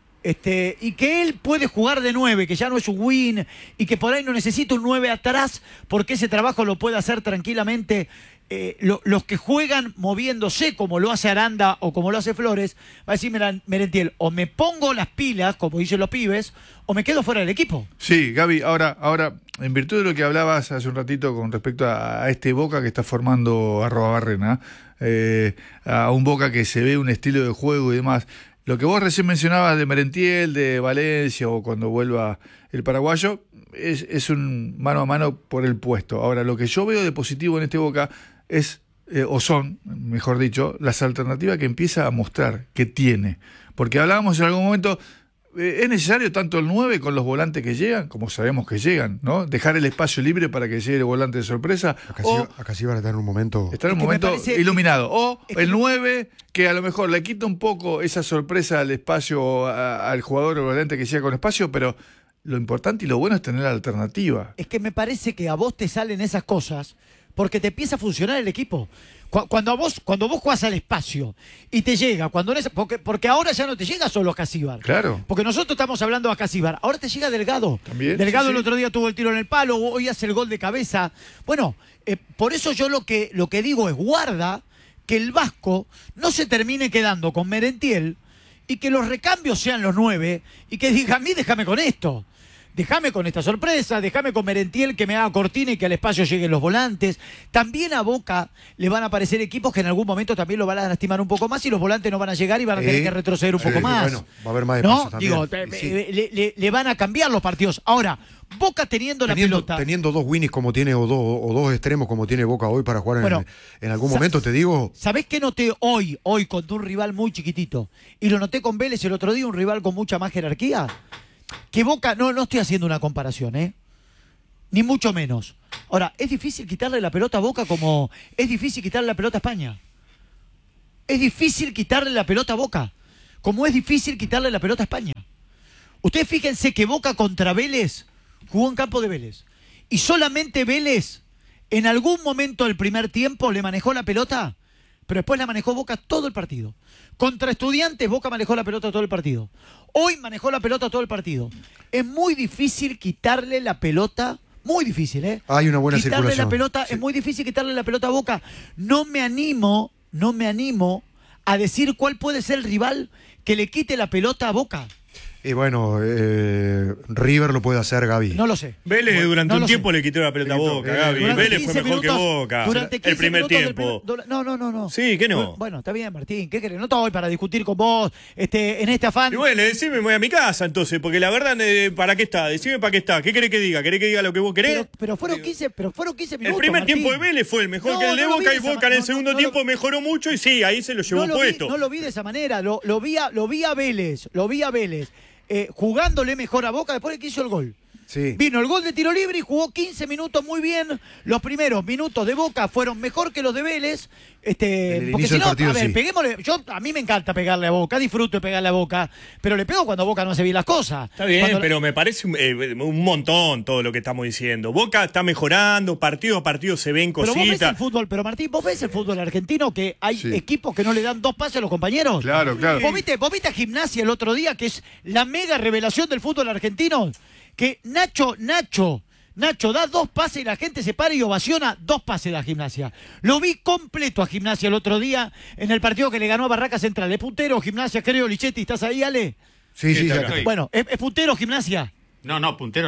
D: Este, y que él puede jugar de nueve, que ya no es un win, y que por ahí no necesita un nueve atrás, porque ese trabajo lo puede hacer tranquilamente eh, lo- los que juegan moviéndose, como lo hace Aranda o como lo hace Flores. Va a decir Meran- Merentiel, o me pongo las pilas, como dicen los pibes, o me quedo fuera del equipo.
P: Sí, Gaby, ahora, ahora, en virtud de lo que hablabas hace un ratito con respecto a, a este Boca que está formando Arrobarrena, eh, a un Boca que se ve un estilo de juego y demás, lo que vos recién mencionabas de Merentiel, de Valencia o cuando vuelva el paraguayo, es, es un mano a mano por el puesto. Ahora, lo que yo veo de positivo en este Boca es, eh, o son, mejor dicho, las alternativas que empieza a mostrar que tiene. Porque hablábamos en algún momento, eh, es necesario tanto el nueve con los volantes que llegan, como sabemos que llegan, ¿no? Dejar el espacio libre para que llegue el volante de sorpresa.
N: Acá,
P: o
N: sí, acá sí van a tener un momento.
P: estar en un
D: Es que me
P: momento
D: parece-
P: iluminado. O
D: es que-
P: el nueve, que a lo mejor le quita un poco esa sorpresa al espacio, a- al jugador o volante que llega con espacio, pero lo importante y lo bueno es tener la alternativa.
D: Es que me parece que a vos te salen esas cosas porque te empieza a funcionar el equipo. Cu- Cuando a vos, cuando vos jugás al espacio y te llega, cuando no es- porque, porque ahora ya no te llega solo a Casíbar.
P: Claro.
D: Porque nosotros estamos hablando a Casíbar. Ahora te llega Delgado.
P: También,
D: Delgado
P: sí,
D: el
P: sí.
D: otro día tuvo el tiro en el palo, hoy hace el gol de cabeza. Bueno, eh, por eso yo lo que, lo que digo es guarda que el Vasco no se termine quedando con Merentiel y que los recambios sean los nueve y que diga, a mí déjame con esto. Déjame con esta sorpresa, déjame con Merentiel que me haga cortina y que al espacio lleguen los volantes. También a Boca le van a aparecer equipos que en algún momento también lo van a lastimar un poco más y los volantes no van a llegar y van a tener
N: Sí.
D: que retroceder un
N: Sí,
D: poco más.
N: bueno, va a haber más
D: ¿No?
N: espacio también.
D: Digo,
N: Y
D: eh,
N: sí.
D: eh, le, le- le van a cambiar los partidos. Ahora, Boca teniendo,
N: Teniendo,
D: la pelota.
N: teniendo dos winnies como tiene o dos, o dos extremos como tiene Boca hoy para jugar en,
D: Bueno,
N: en algún
D: sa-
N: momento, te digo.
D: ¿Sabés qué noté hoy, hoy contra un rival muy chiquitito? Y lo noté con Vélez el otro día, un rival con mucha más jerarquía. Que Boca, no, no estoy haciendo una comparación, ¿eh? Ni mucho menos. Ahora, es difícil quitarle la pelota a Boca como es difícil quitarle la pelota a España. Es difícil quitarle la pelota a Boca, como es difícil quitarle la pelota a España. Ustedes fíjense que Boca contra Vélez jugó en campo de Vélez. Y solamente Vélez, en algún momento del primer tiempo, le manejó la pelota, pero después la manejó Boca todo el partido. Contra Estudiantes, Boca manejó la pelota todo el partido. Hoy manejó la pelota todo el partido. Es muy difícil quitarle la pelota, muy difícil, ¿eh?
N: Hay una buena
D: quitarle
N: circulación.
D: la pelota, es muy difícil quitarle la pelota a Boca. No me animo, no me animo a decir cuál puede ser el rival que le quite la pelota a Boca.
N: Y bueno, eh, River lo puede hacer, Gaby.
D: No lo sé.
O: Vélez
D: Bueno,
O: durante
D: no
O: un
D: lo
O: tiempo
D: sé.
O: le quitó la pelota a Boca,
N: eh,
O: Gaby.
D: Durante
O: Vélez fue
D: quince
O: mejor que
D: minutos-
O: Boca.
D: durante
O: El
D: quince
O: primer
D: minutos del
O: tiempo.
D: primer- No, no, no, no.
O: Sí, ¿qué no?
D: Bueno, está bien, Martín. ¿Qué querés? No estoy para discutir con vos este, en este afán.
O: Y bueno, decime, me voy a mi casa entonces, porque la verdad, eh, ¿para qué está? Decime para qué está. ¿Qué querés que diga? ¿Querés que diga lo que vos querés?
D: Pero, pero fueron quince, pero fueron quince
O: el
D: minutos.
O: primer
D: Martín.
O: tiempo de Vélez fue el mejor
D: No,
O: que el de
D: no lo
O: Boca
D: vi
O: y
D: de esa
O: Boca en el
D: ma- no,
O: segundo
D: no, no lo-
O: tiempo mejoró mucho y sí, ahí se lo llevó
D: no lo, vi,
O: puesto.
D: no lo vi de esa manera, lo, lo, vi, a, lo vi a Vélez, lo vi a Vélez, eh, jugándole mejor a Boca después de que hizo el gol.
N: Sí.
D: Vino el gol de tiro libre y jugó quince minutos muy bien. Los primeros minutos de Boca fueron mejor que los de Vélez. Este,
N: En el
D: porque
N: inicio
D: si
N: del
D: no,
N: partido,
D: a ver,
N: sí.
D: peguémosle. Yo, a mí me encanta pegarle a Boca, disfruto de pegarle a Boca, pero le pego cuando Boca no hace bien las cosas.
O: Está bien,
D: Cuando-
O: pero me parece un, eh, un montón todo lo que estamos diciendo. Boca está mejorando, partido a partido se ven
D: Pero vos ves el
O: cositas.
D: fútbol, pero Martín, vos ves el fútbol argentino que hay
P: Sí.
D: equipos que no le dan dos pases a los compañeros.
P: Claro, claro.
D: ¿Vos viste, vos viste a Gimnasia el otro día, que es la mega revelación del fútbol argentino? Que Nacho, Nacho, Nacho da dos pases y la gente se para y ovaciona dos pases de la Gimnasia. Lo vi completo a Gimnasia el otro día en el partido que le ganó a Barraca Central. ¿Es puntero Gimnasia, creo, Lichetti? ¿Estás ahí, Ale?
N: Sí, sí,
F: Sí,
N: ya.
F: está acá.
D: Bueno, ¿es, es puntero Gimnasia?
F: No, no, puntero no es. No.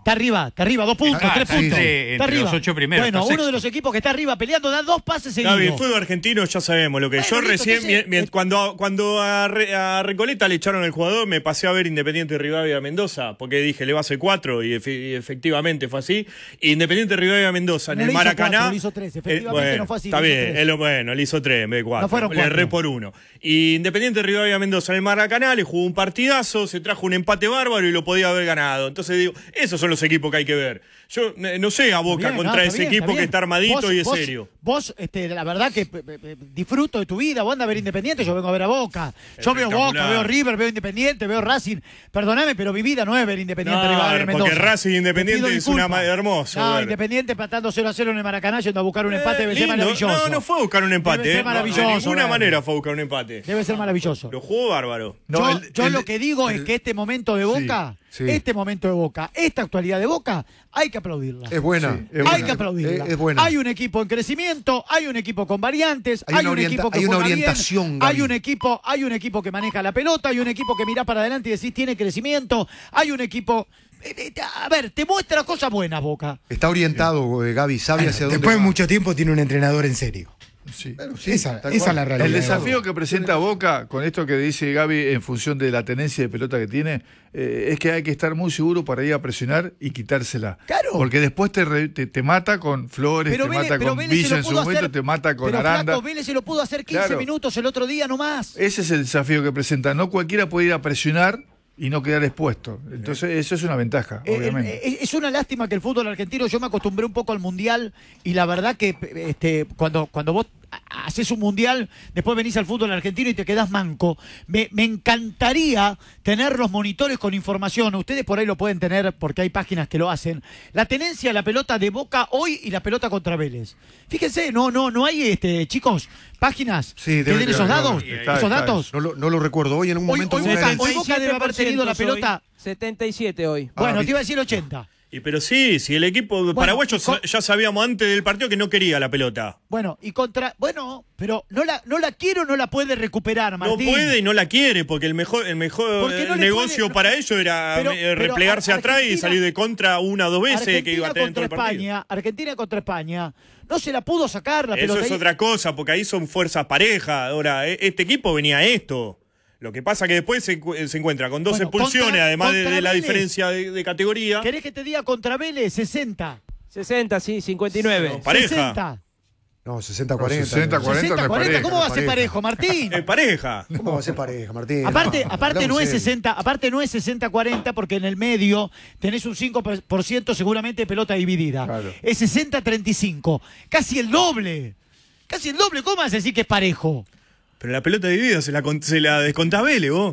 D: Está arriba, está arriba, dos puntos,
F: Ah,
D: tres
F: está
D: puntos.
F: entre-
D: está
F: entre
D: arriba.
F: los ocho primeros,
D: Bueno,
F: está
D: uno
F: sexto.
D: de los equipos que está arriba peleando da dos pases
O: Gaby,
D: seguidos.
O: el fútbol argentino ya sabemos lo que es.
D: Bueno,
O: Yo
D: listo,
O: recién,
D: entonces,
O: mien- mien- cuando, cuando a, Re- a Recoleta le echaron el jugador, me pasé a ver Independiente Rivadavia Mendoza, porque dije, le va a hacer cuatro, y, efe- y efectivamente fue así. Independiente Rivadavia Mendoza, en
D: No
O: el
D: le hizo
O: Maracaná.
D: cuatro, le hizo tres,
O: eh,
D: efectivamente
O: bueno,
D: no fue así,
O: Está
D: le hizo
O: bien,
D: tres.
O: es lo bueno, le hizo tres en vez de cuatro.
D: No fueron
O: Le
D: cuatro.
O: erré por uno. Y Independiente Rivadavia Mendoza, en el Maracaná, le jugó un partidazo, se trajo un empate bárbaro y lo podía haber ganado. Entonces digo, esos son los equipos que hay que ver. Yo eh, no sé a Boca
D: Bien, no,
O: contra
D: está
O: ese
D: bien,
O: equipo
D: bien.
O: que está armadito
D: Vos-
O: y es
D: vos-
O: serio.
D: Vos, este, la verdad que pe- pe- pe- disfruto de tu vida. Vos andás a ver Independiente, yo vengo a ver a Boca. Yo veo Boca,
O: Espectacular.
D: veo River, veo Independiente, veo Racing. Perdóname, pero mi vida no es ver Independiente
O: No,
D: Rivadavia
O: porque
D: Mendoza.
O: Racing
D: Te
O: Independiente
D: pido
O: es una
D: disculpas.
O: ma- hermoso
D: No,
O: ver.
D: Independiente empatando cero a cero en el Maracaná, yendo a buscar un empate, debe ser
O: lindo.
D: maravilloso.
O: No, no fue a buscar un empate.
D: Debe ser
O: eh. No,
D: maravilloso,
O: de ninguna
D: ver.
O: manera fue a buscar un empate.
D: Debe ser maravilloso.
O: Lo jugó bárbaro.
D: yo yo lo que digo es que este momento de Boca,
N: sí.
D: este momento de Boca, esta actualidad de Boca, hay que aplaudirla.
N: Es buena.
P: Sí, es
D: Hay
P: buena.
D: que aplaudirla.
N: Es- es buena.
D: Hay un equipo en crecimiento, hay un equipo con variantes,
N: Hay
D: hay,
N: una
D: un
N: orienta-
D: equipo que
N: hay una
D: juega bien,
N: orientación, Gaby.
D: hay un equipo, hay un equipo que maneja la pelota, hay un equipo que mira para adelante y decís tiene crecimiento, hay un equipo eh, eh, a ver, te muestra cosas buenas Boca.
N: Está orientado, eh, Gaby, sabe hacia dónde
Q: Después de
N: va.
Q: mucho tiempo tiene un entrenador en serio.
P: Sí.
N: Sí,
Q: esa
N: tal
Q: esa
N: cual.
Q: es la realidad.
P: El desafío que presenta Boca con esto que dice Gaby en función de la tenencia de pelota que tiene eh, es que hay que estar muy seguro para ir a presionar y quitársela.
D: Claro.
P: Porque después te, re- te, te mata con Flores,
D: Pero
P: te
D: Vélez-
P: mata
D: pero
P: con
D: Vélez se
P: Villa
D: lo
P: en su
D: pudo
P: momento,
D: hacer-
P: te mata con
D: Pero
P: Aranda.
D: Flaco, Vélez se lo pudo hacer quince
P: Claro.
D: minutos el otro día nomás.
P: Ese es el desafío que presenta. No cualquiera puede ir a presionar y no quedar expuesto. Entonces eso es una ventaja,
D: Eh,
P: obviamente.
D: eh, es una lástima que el fútbol argentino, yo me acostumbré un poco al mundial y la verdad que este, cuando, cuando vos haces un mundial, después venís al fútbol argentino y te quedás manco. Me, me encantaría tener los monitores con información. Ustedes por ahí lo pueden tener porque hay páginas que lo hacen. La tenencia de la pelota de Boca hoy y la pelota contra Vélez. Fíjense, no, no, no hay este, chicos, páginas
N: Sí,
D: que
N: debe-
D: den esos
N: debe-
D: datos,
N: debe-
D: esos
N: está,
D: datos.
N: está. No lo, no lo recuerdo. Hoy en un
D: Hoy,
N: momento.
D: hoy
N: una
D: Boca,
N: herencia-
D: hoy Boca debe haber tenido la pelota.
E: setenta y siete hoy.
D: Bueno,
N: Ah,
D: te iba a decir ochenta.
O: Y pero sí, si el equipo paraguayo
D: con-
O: ya sabíamos antes del partido que no quería la pelota.
D: Bueno, y contra. Bueno, pero no la, no la quiere o no la puede recuperar, Martín.
O: No puede y no la quiere, porque el mejor, el mejor
D: Porque no
O: eh,
D: le
O: negocio
D: puede-
O: para ellos era
D: Pero-
O: eh,
D: pero
O: replegarse
D: Ar-
O: atrás y
D: Argentina-
O: salir de contra una o dos veces
D: Argentina
O: que iba a tener todo
D: contra
O: el partido.
D: España, Argentina contra España, no se la pudo sacar la
O: Eso
D: pelota.
O: es
D: ahí.
O: otra cosa, porque ahí son fuerzas parejas. Ahora, e- este equipo venía a esto. Lo que pasa que después se, encu- se encuentra con dos
D: Bueno,
O: expulsiones,
D: contra-
O: además de,
D: contra
O: de la
D: Vélez.
O: diferencia de, de categoría.
D: ¿Querés que te diga contra Vélez? sesenta.
E: sesenta, sí, cincuenta y nueve.
O: No, pareja.
D: sesenta.
N: No, sesenta cuarenta.
P: sesenta cuarenta
D: sesenta
P: no es
D: cuarenta,
P: pareja,
D: ¿cómo
P: no
D: va a
P: es
D: ser
N: pareja.
D: parejo, Martín?
O: Es pareja.
N: ¿Cómo va a ser pareja, Martín?
D: Aparte,
N: No,
D: aparte
N: hablamos
D: no es
N: serio.
D: sesenta, aparte no es sesenta cuarenta porque en el medio tenés un cinco por ciento seguramente de pelota dividida.
P: Claro.
D: Es sesenta treinta y cinco, casi el doble. Casi el doble, ¿cómo vas a decir que es parejo?
O: Pero la pelota dividida se la, con- se la descontás Vélez, vos.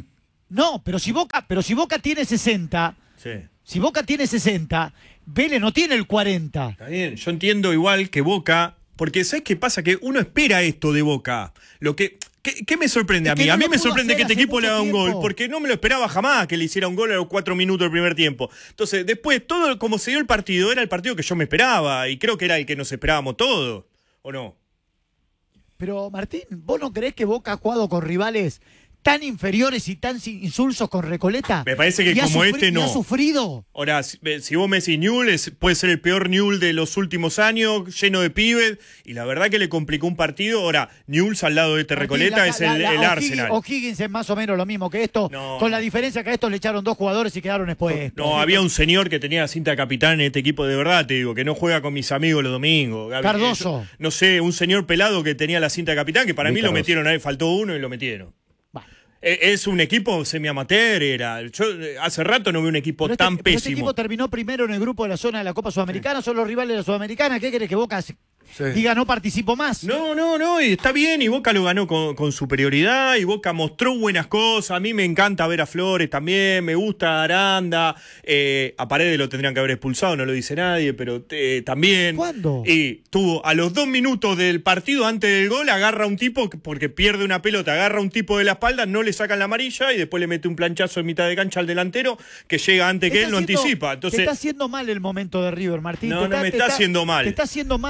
D: No, pero si Boca, pero si Boca tiene sesenta,
O: Sí.
D: si Boca tiene sesenta, Vélez no tiene el cuarenta.
O: Está bien, yo entiendo igual que Boca, porque ¿sabes qué pasa? Que uno espera esto de Boca. Lo que, ¿qué, qué me sorprende
D: Es
O: a
D: que
O: mí?
D: no
O: A mí
D: lo
O: me
D: pudo
O: sorprende
D: hacer
O: que este
D: hace
O: equipo le
D: mucho
O: haga un gol,
D: tiempo.
O: porque no me lo esperaba jamás que le hiciera un gol a los cuatro minutos del primer tiempo. Entonces, después, todo como se dio el partido, era el partido que yo me esperaba, y creo que era el que nos esperábamos todos, ¿o no?
D: Pero Martín, ¿vos no creés que Boca ha jugado con rivales tan inferiores y tan sin- insulsos con Recoleta?
O: Me parece que
D: ¿Y ha
O: como
D: sufri-
O: este
D: y
O: no.
D: ha sufrido?
O: Ahora, si, si vos me decís Newell's, puede ser el peor Newell's de los últimos años, lleno de pibes, y la verdad que le complicó un partido. Ahora, Newell's al lado de este Recoleta
D: Martín,
O: es
D: la-
O: el,
D: la-
O: el
D: la-
O: Arsenal.
D: O'Higgins- O'Higgins es más o menos lo mismo que esto,
O: No.
D: con la diferencia que a estos le echaron dos jugadores y quedaron expuestos.
O: No, había un señor que tenía la cinta de capitán en este equipo, de verdad, te digo, que no juega con mis amigos los domingos. Gaby.
D: Cardoso.
O: Yo- no sé, un señor pelado que tenía la cinta de capitán, que para
N: Luis
O: mí lo
N: Cardoso.
O: metieron ahí, faltó uno y lo metieron. E- Es un equipo semi-amateur, era. Yo eh, hace rato no veo un equipo
D: Pero este,
O: tan
D: pero este
O: pésimo.
D: equipo terminó primero en el grupo de la zona de la Copa Sudamericana, son los rivales de la Sudamericana. ¿Qué querés que Boca se- diga no participo más?
O: No, no, no, y está bien, y Boca lo ganó con, con superioridad, y Boca mostró buenas cosas. A mí me encanta ver a Flores también, me gusta Aranda, eh, a Paredes lo tendrían que haber expulsado, no lo dice nadie, pero eh, también.
D: ¿Cuándo?
O: Y tuvo a los dos minutos del partido, antes del gol, agarra a un tipo, que- porque pierde una pelota, agarra a un tipo de la espalda, no le sacan la amarilla, y después le mete un planchazo en mitad de cancha al delantero, que llega antes que él, lo
D: Está haciendo-
O: anticipa.
D: Te
O: Entonces,
D: está haciendo mal el momento de River, Martín.
O: No,
D: Te
O: no me
D: te
O: está haciendo mal.
D: Te está haciendo mal. te
O: no
D: está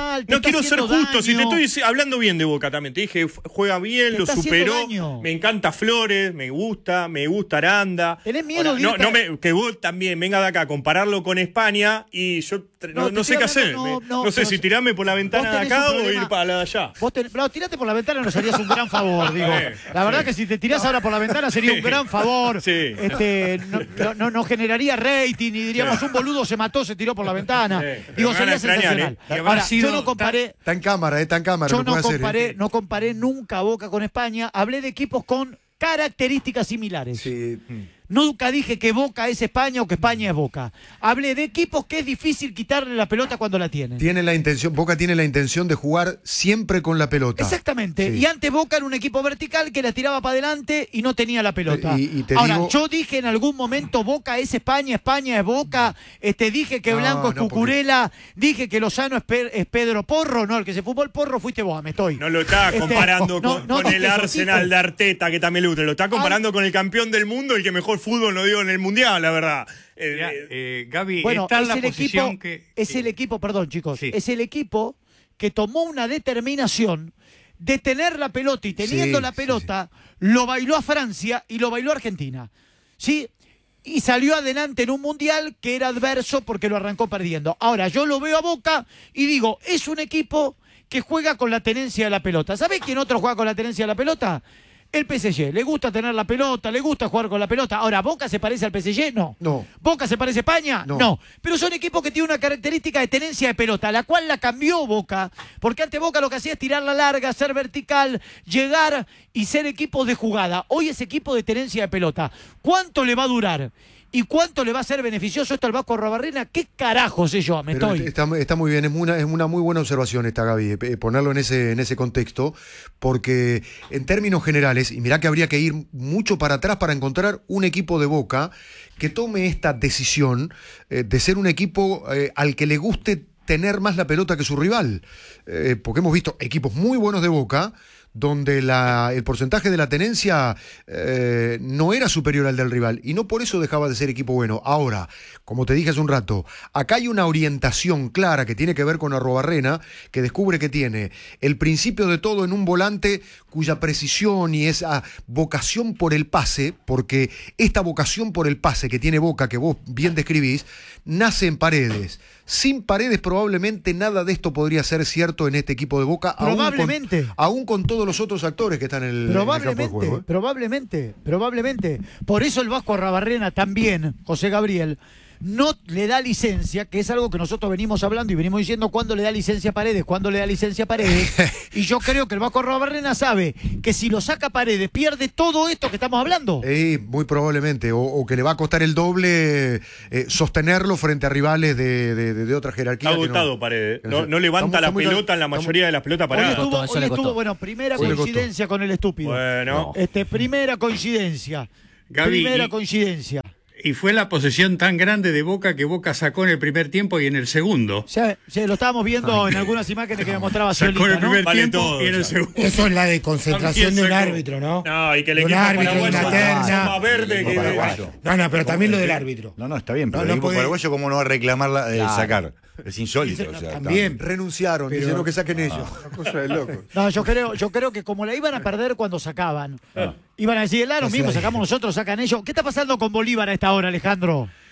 O: quiero ser
D: haciendo
O: justo. Si te
D: daño.
O: estoy hablando bien de Boca también. Te dije, juega bien,
D: Te
O: lo
D: está haciendo
O: superó.
D: daño.
O: Me encanta Flores, me gusta, me gusta Aranda.
D: ¿Tenés miedo
O: Ahora,
D: de
O: no,
D: irte-
O: no me, que vos también venga de acá a compararlo con España y yo no,
D: No,
O: no
D: te
O: sé
D: estoy
O: qué hacer.
D: hablando,
O: Me-
D: no,
O: No,
D: no,
O: sé
D: pero
O: si tirarme por la ventana de
D: tenés
O: acá
D: un
O: o
D: problema.
O: ir para la de allá.
D: Vos ten- no, tirate por la ventana nos harías un gran favor, digo.
O: Eh,
D: La verdad que si te tirás ahora por la ventana sería un gran favor.
O: Sí.
D: Este, no, no, no- no generaría rating y diríamos un boludo se mató, se tiró por la ventana. Digo,
O: me van a
D: sería
O: extrañar,
D: sensacional.
O: ¿eh? Y habrá
D: Ahora,
O: sido-
D: yo no comparé,
N: Está en cámara, eh, está en cámara.
D: yo
N: lo
D: no
N: puede hacer,
D: comparé,
N: eh.
D: no comparé nunca a Boca con España. Hablé de equipos con características similares.
N: Sí.
D: Nunca dije que Boca es España o que España es Boca. Hablé de equipos que es difícil quitarle la pelota cuando la tienen.
N: Tiene la intención, Boca tiene la intención de jugar siempre con la pelota.
D: Exactamente.
N: Sí.
D: Y antes Boca era un equipo vertical que la tiraba para adelante y no tenía la pelota.
N: Y- y te
D: Ahora,
N: digo-
D: yo dije en algún momento Boca es España, España es Boca. Este, dije que
N: No,
D: Blanco es
N: no, porque-
D: Cucurella. Dije que Lozano es, Pe- es Pedro Porro. No, el que se fumó el porro fuiste vos, me estoy.
O: No lo está
D: Este,
O: comparando
D: no,
O: con,
D: no
O: con el
D: dije eso,
O: Arsenal
D: dije-
O: de Arteta, que también le gusta. Lo está comparando con el campeón del mundo, el que mejor fútbol nos dio en el Mundial, la verdad. Eh,
F: Mirá,
O: eh,
F: eh, Gaby,
D: Bueno,
F: está en
D: es
F: la
D: el
F: posición
D: equipo,
F: que...
D: es el equipo, perdón chicos,
F: Sí.
D: es el equipo que tomó una determinación de tener la pelota y teniendo
N: Sí,
D: la
N: sí,
D: pelota, lo bailó a Francia y lo bailó a Argentina. ¿Sí? Y salió adelante en un mundial que era adverso porque lo arrancó perdiendo. Ahora, yo lo veo a Boca y digo, es un equipo que juega con la tenencia de la pelota. ¿Sabés quién otro juega con la tenencia de la pelota? El P S G. Le gusta tener la pelota, le gusta jugar con la pelota. Ahora, ¿Boca se parece al P S G? No.
N: No.
D: ¿Boca se parece a España?
N: No.
D: No. Pero son equipos que tienen una característica de tenencia de pelota, la cual la cambió Boca, porque antes Boca lo que hacía es tirar la larga, ser vertical, llegar y ser equipo de jugada. Hoy es equipo de tenencia de pelota. ¿Cuánto le va a durar? ¿Y cuánto le va a ser beneficioso esto al Vasco Arrobarrena? ¿Qué carajo sé yo? Me
N: Pero
D: estoy.
N: está, está muy bien, es una, es una muy buena observación esta, Gaby, eh, ponerlo en ese, en ese contexto, porque en términos generales, y mirá que habría que ir mucho para atrás para encontrar un equipo de Boca que tome esta decisión eh, de ser un equipo eh, al que le guste tener más la pelota que su rival, eh, porque hemos visto equipos muy buenos de Boca, donde la, el porcentaje de la tenencia eh, no era superior al del rival y no por eso dejaba de ser equipo bueno. Ahora, como te dije hace un rato, acá hay una orientación clara que tiene que ver con Arrobarrena, que descubre que tiene el principio de todo en un volante cuya precisión y esa vocación por el pase, porque esta vocación por el pase que tiene Boca, que vos bien describís, nace en Paredes. Sin Paredes probablemente nada de esto podría ser cierto en este equipo de Boca,
D: Probablemente.
N: aún con, aún con todos los otros actores que están en el, en el campo de
D: Probablemente,
N: juego. ¿eh?
D: probablemente, probablemente. Por eso el Vasco Arrobarrena también, José Gabriel, no le da licencia, que es algo que nosotros venimos hablando y venimos diciendo cuándo le da licencia a Paredes, cuándo le da licencia a Paredes. Y yo creo que el Vasco Arrobarrena sabe que si lo saca Paredes pierde todo esto que estamos hablando.
N: Eh, muy probablemente, o, o que le va a costar el doble eh, sostenerlo frente a rivales de, de, de, de otra jerarquía.
O: Está
N: que
O: agotado
N: no-
O: Paredes.
N: que
O: No,
N: sé.
O: no levanta
N: Está
O: la
N: muy- está muy-
O: pelota en la
N: está muy-
O: mayoría de las pelotas
D: Hoy
O: paradas.
D: estuvo,
G: eso
D: hoy
G: le
D: estuvo,
G: costó.
D: bueno, primera
N: Sí, le costó.
D: coincidencia con el estúpido.
O: Bueno.
D: Este, primera coincidencia.
F: Gaby,
D: primera
F: y-
D: coincidencia.
F: Y fue la posesión tan grande de Boca que Boca sacó en el primer tiempo y en el segundo.
D: Sí, sí, lo estábamos viendo en algunas imágenes que me mostraba
F: Sacó en
D: Solita,
F: el
D: ¿no?
F: primer
O: Vale
F: tiempo
O: todo,
F: y en el
O: ya.
F: segundo.
Q: Eso es la desconcentración de un
O: También sacó.
Q: árbitro, ¿no?
O: No, y que el
Q: De un
O: equipo
Q: árbitro, de
O: paraguayo
Q: una terna.
O: son más verde
R: Equipo
O: que...
R: paraguayo.
Q: No, no, pero también lo del árbitro.
R: No, no, está bien, pero
Q: No,
R: el
Q: no
R: equipo
Q: puede-
R: paraguayo, ¿cómo no va a reclamar la, eh,
G: Claro.
R: sacar? Es insólito. O sea,
Q: También.
N: Renunciaron,
Q: Pero-
N: dijeron que saquen ellos.
P: Una cosa de loco.
D: No, yo creo, yo creo que como la iban a perder cuando sacaban,
R: Ah.
D: iban a decir, el lo
Q: O sea,
D: mismo, sacamos nosotros, sacan ellos. ¿Qué está pasando con Bolívar a esta hora, Alejandro?